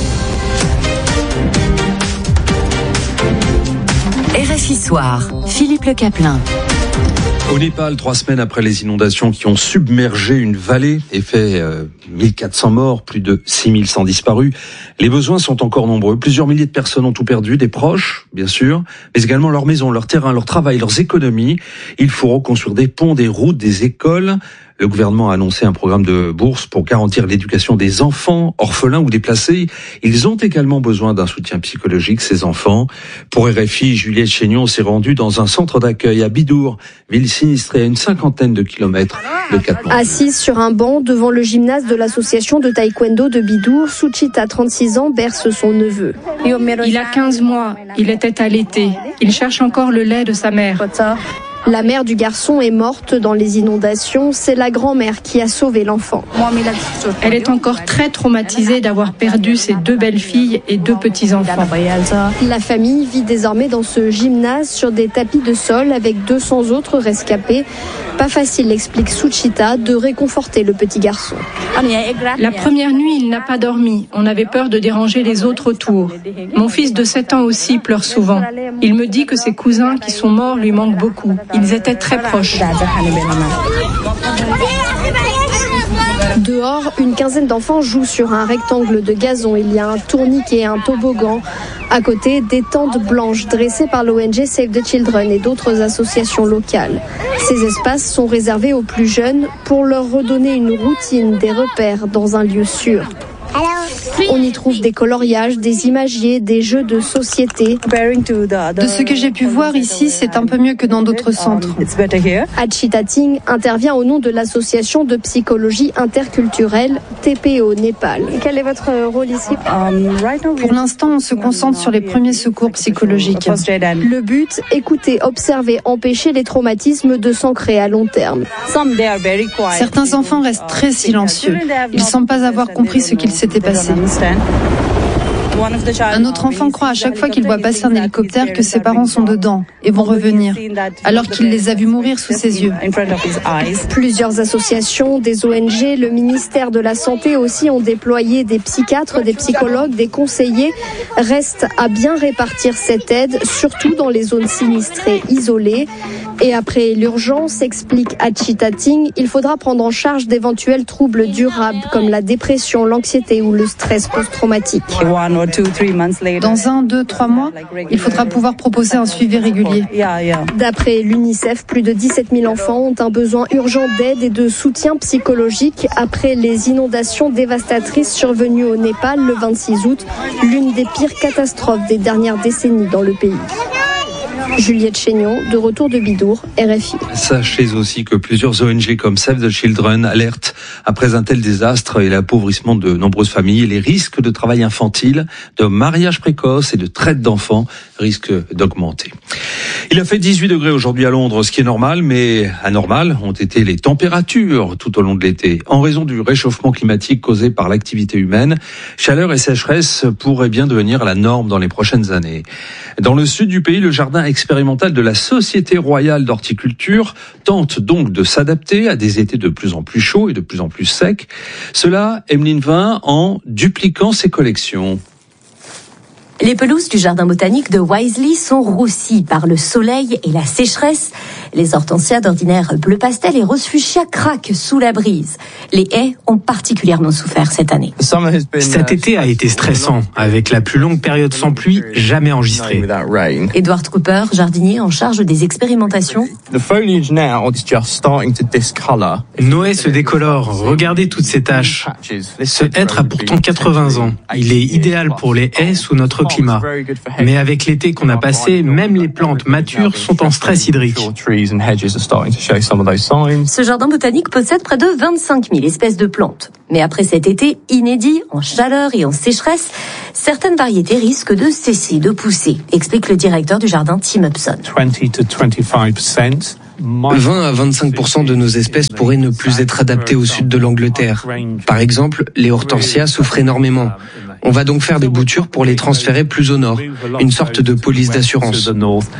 R F I Soir, Philippe Le Caplin. Au Népal, trois semaines après les inondations qui ont submergé une vallée et fait euh, mille quatre cents morts, plus de six mille cent disparus, les besoins sont encore nombreux. Plusieurs milliers de personnes ont tout perdu, des proches, bien sûr, mais également leurs maisons, leurs terrains, leur travail, leurs économies. Il faut reconstruire des ponts, des routes, des écoles. Le gouvernement a annoncé un programme de bourse pour garantir l'éducation des enfants orphelins ou déplacés. Ils ont également besoin d'un soutien psychologique, ces enfants. Pour R F I, Juliette Chénion s'est rendue dans un centre d'accueil à Bidour, ville sinistrée à une cinquantaine de kilomètres de Katmandou. Assise sur un banc devant le gymnase de l'association de taekwondo de Bidour, Suchita, trente-six ans, berce son neveu. Il a quinze mois, il était allaité. Il cherche encore le lait de sa mère. La mère du garçon est morte dans les inondations. C'est la grand-mère qui a sauvé l'enfant. Elle est encore très traumatisée d'avoir perdu ses deux belles-filles et deux petits-enfants. La famille vit désormais dans ce gymnase sur des tapis de sol avec deux cents autres rescapés. Pas facile, explique Suchita, de réconforter le petit garçon. La première nuit, il n'a pas dormi. On avait peur de déranger les autres autour. Mon fils de sept ans aussi pleure souvent. Il me dit que ses cousins qui sont morts lui manquent beaucoup. Ils étaient très proches. Dehors, une quinzaine d'enfants jouent sur un rectangle de gazon. Il y a un tourniquet et un toboggan. À côté, des tentes blanches dressées par l'O N G Save the Children et d'autres associations locales. Ces espaces sont réservés aux plus jeunes pour leur redonner une routine, des repères dans un lieu sûr. On y trouve des coloriages, des imagiers, des jeux de société. De ce que j'ai pu voir ici, c'est un peu mieux que dans d'autres centres. Achita Ting intervient au nom de l'association de psychologie interculturelle T P au Népal. Quel est votre rôle ici? Pour l'instant, on se concentre sur les premiers secours psychologiques. Le but, écouter, observer, empêcher les traumatismes de s'ancrer à long terme. Certains enfants restent très silencieux. Ils ne semblent pas avoir compris ce qu'il s'était passé. Un autre enfant croit à chaque fois qu'il voit passer un hélicoptère que ses parents sont dedans et vont revenir, alors qu'il les a vus mourir sous ses yeux. Plusieurs associations, des O N G, le ministère de la Santé aussi ont déployé des psychiatres, des psychologues, des conseillers. Reste à bien répartir cette aide, surtout dans les zones sinistrées isolées. Et après l'urgence, explique Achita Ting, il faudra prendre en charge d'éventuels troubles durables comme la dépression, l'anxiété ou le stress post-traumatique. Dans un, deux, trois mois, il faudra pouvoir proposer un suivi régulier. D'après l'UNICEF, plus de dix-sept mille enfants ont un besoin urgent d'aide et de soutien psychologique après les inondations dévastatrices survenues au Népal le vingt-six août, l'une des pires catastrophes des dernières décennies dans le pays. Juliette Chénion, de retour de Bidour, R F I. Sachez aussi que plusieurs O N G comme Save the Children alertent après un tel désastre et l'appauvrissement de nombreuses familles, les risques de travail infantile, de mariage précoce et de traite d'enfants risquent d'augmenter. Il a fait dix-huit degrés aujourd'hui à Londres, ce qui est normal, mais anormal ont été les températures tout au long de l'été. En raison du réchauffement climatique causé par l'activité humaine, chaleur et sécheresse pourraient bien devenir la norme dans les prochaines années. Dans le sud du pays, le jardin expérimental de la Société royale d'horticulture tente donc de s'adapter à des étés de plus en plus chauds et de plus en plus secs. Cela, Emeline Vin, en dupliquant ses collections. Les pelouses du jardin botanique de Wisley sont roussies par le soleil et la sécheresse. Les hortensias d'ordinaire bleu pastel et rose fuchsia craquent sous la brise. Les haies ont particulièrement souffert cette année. Cet été a été stressant, avec la plus longue période sans pluie jamais enregistrée. Edward Cooper, jardinier en charge des expérimentations. Nos haies se décolorent. Regardez toutes ces taches. Ce hêtre a pourtant quatre-vingts ans. Il est idéal pour les haies sous notre climat. Mais avec l'été qu'on a passé, même les plantes matures sont en stress hydrique. Ce jardin botanique possède près de vingt-cinq mille espèces de plantes. Mais après cet été inédit, en chaleur et en sécheresse, certaines variétés risquent de cesser de pousser, explique le directeur du jardin Tim Upson. vingt à vingt-cinq pour cent de nos espèces pourraient ne plus être adaptées au sud de l'Angleterre. Par exemple, les hortensias souffrent énormément. On va donc faire des boutures pour les transférer plus au nord, une sorte de police d'assurance.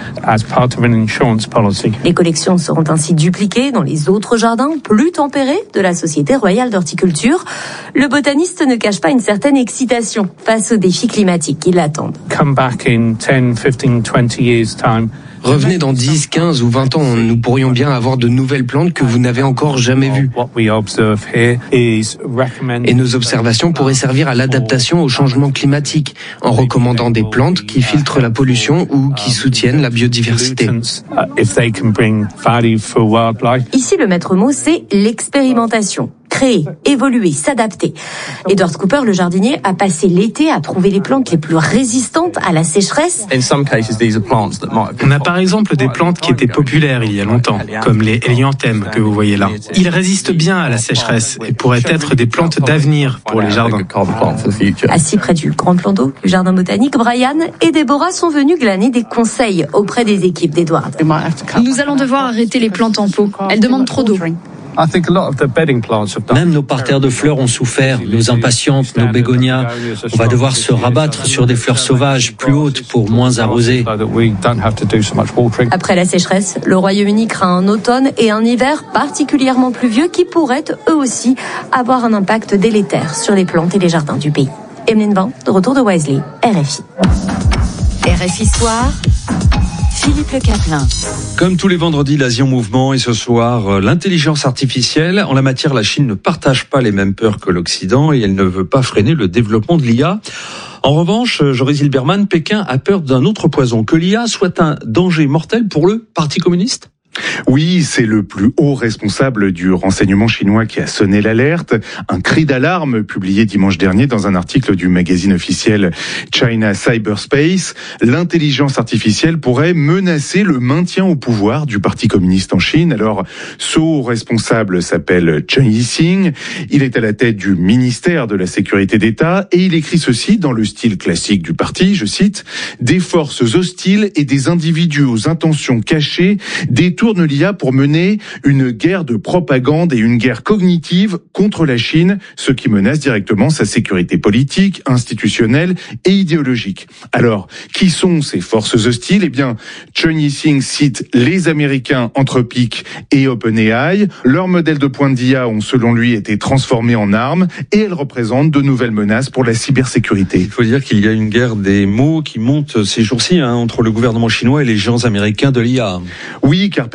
Les collections seront ainsi dupliquées dans les autres jardins plus tempérés de la Société royale d'horticulture. Le botaniste ne cache pas une certaine excitation face aux défis climatiques qui l'attendent. Revenez dans dix, quinze ou vingt ans, nous pourrions bien avoir de nouvelles plantes que vous n'avez encore jamais vues. Et nos observations pourraient servir à l'adaptation au changement climatique, en recommandant des plantes qui filtrent la pollution ou qui soutiennent la biodiversité. Ici, le maître mot, c'est l'expérimentation. Créer, évoluer, s'adapter. Edward Cooper, le jardinier, a passé l'été à trouver les plantes les plus résistantes à la sécheresse. On a par exemple des plantes qui étaient populaires il y a longtemps, comme les hélianthèmes que vous voyez là. Ils résistent bien à la sécheresse et pourraient être des plantes d'avenir pour les jardins. Assis près du grand plan d'eau du jardin botanique, Brian et Deborah sont venus glaner des conseils auprès des équipes d'Edward. Nous allons devoir arrêter les plantes en pot. Elles demandent trop d'eau. Même nos parterres de fleurs ont souffert, nos impatientes, nos bégonias. On va devoir se rabattre sur des fleurs sauvages plus hautes pour moins arroser. Après la sécheresse, le Royaume-Uni craint un automne et un hiver particulièrement pluvieux qui pourraient eux aussi avoir un impact délétère sur les plantes et les jardins du pays. Emeline Vin, de retour de Wisley, R F I. R F I Soir. Philippe Le Caplin. Comme tous les vendredis, l'Asie en mouvement et ce soir, l'intelligence artificielle. En la matière, la Chine ne partage pas les mêmes peurs que l'Occident et elle ne veut pas freiner le développement de l'I A. En revanche, Joris Hilberman, Pékin a peur d'un autre poison, que l'I A soit un danger mortel pour le Parti communiste ? Oui, c'est le plus haut responsable du renseignement chinois qui a sonné l'alerte. Un cri d'alarme publié dimanche dernier dans un article du magazine officiel China Cyberspace. L'intelligence artificielle pourrait menacer le maintien au pouvoir du Parti communiste en Chine. Alors, ce haut responsable s'appelle Chen Yixing. Il est à la tête du ministère de la Sécurité d'État et il écrit ceci dans le style classique du parti, je cite, « Des forces hostiles et des individus aux intentions cachées détournent l'I A pour mener une guerre de propagande et une guerre cognitive contre la Chine, ce qui menace directement sa sécurité politique, institutionnelle et idéologique. » Alors, qui sont ces forces hostiles ? Eh bien, Chen Yixing cite les Américains Anthropic et OpenAI. Leurs modèles de pointe d'I A ont, selon lui, été transformés en armes et elles représentent de nouvelles menaces pour la cybersécurité. Il faut dire qu'il y a une guerre des mots qui monte ces jours-ci hein, entre le gouvernement chinois et les géants américains de l'I A. Oui, car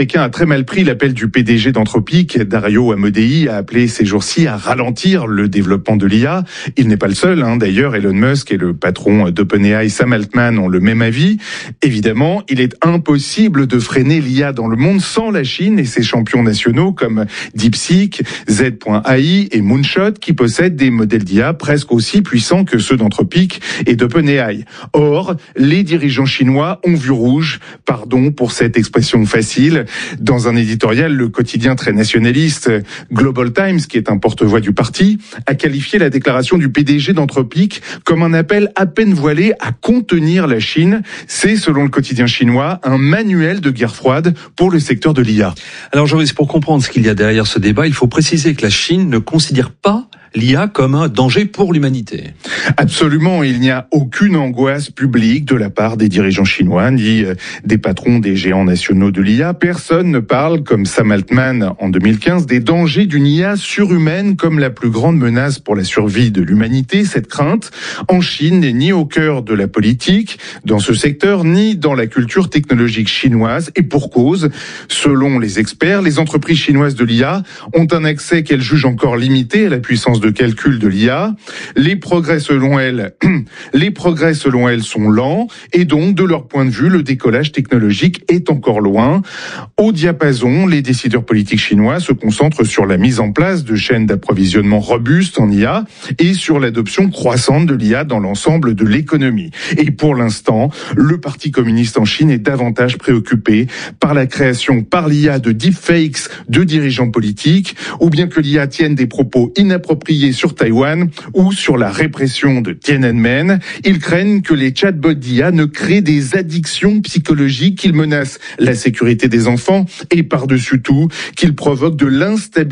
Pékin a très mal pris l'appel du P D G d'Anthropic. Dario Amodei a appelé ces jours-ci à ralentir le développement de l'I A. Il n'est pas le seul, hein. D'ailleurs, Elon Musk et le patron d'OpenAI, Sam Altman, ont le même avis. Évidemment, il est impossible de freiner l'I A dans le monde sans la Chine et ses champions nationaux comme DeepSeek, Z point A I et Moonshot qui possèdent des modèles d'I A presque aussi puissants que ceux d'Anthropic et d'OpenAI. Or, les dirigeants chinois ont vu rouge, pardon pour cette expression facile. Dans un éditorial, le quotidien très nationaliste Global Times, qui est un porte-voix du parti, a qualifié la déclaration du P D G d'Anthropic comme un appel à peine voilé à contenir la Chine. C'est, selon le quotidien chinois, un manuel de guerre froide pour le secteur de l'I A. Alors, Joris, pour comprendre ce qu'il y a derrière ce débat, il faut préciser que la Chine ne considère pas l'I A comme un danger pour l'humanité. Absolument, il n'y a aucune angoisse publique de la part des dirigeants chinois ni des patrons des géants nationaux de l'I A. Personne ne parle, comme Sam Altman en deux mille quinze, des dangers d'une I A surhumaine comme la plus grande menace pour la survie de l'humanité. Cette crainte, en Chine, n'est ni au cœur de la politique, dans ce secteur, ni dans la culture technologique chinoise. Et pour cause, selon les experts, les entreprises chinoises de l'I A ont un accès qu'elles jugent encore limité à la puissance de calcul de l'I A. Les progrès selon elles, les progrès selon elles sont lents et donc de leur point de vue, le décollage technologique est encore loin. Au diapason, les décideurs politiques chinois se concentrent sur la mise en place de chaînes d'approvisionnement robustes en I A et sur l'adoption croissante de l'I A dans l'ensemble de l'économie. Et pour l'instant, le Parti communiste en Chine est davantage préoccupé par la création par l'I A de deepfakes de dirigeants politiques ou bien que l'I A tienne des propos inappropriés sur Taïwan ou sur la répression de Tiananmen. Ils craignent que les chatbots d'I A ne créent des addictions psychologiques, qu'ils menacent la sécurité des enfants et par-dessus tout, qu'ils provoquent de l'instabilité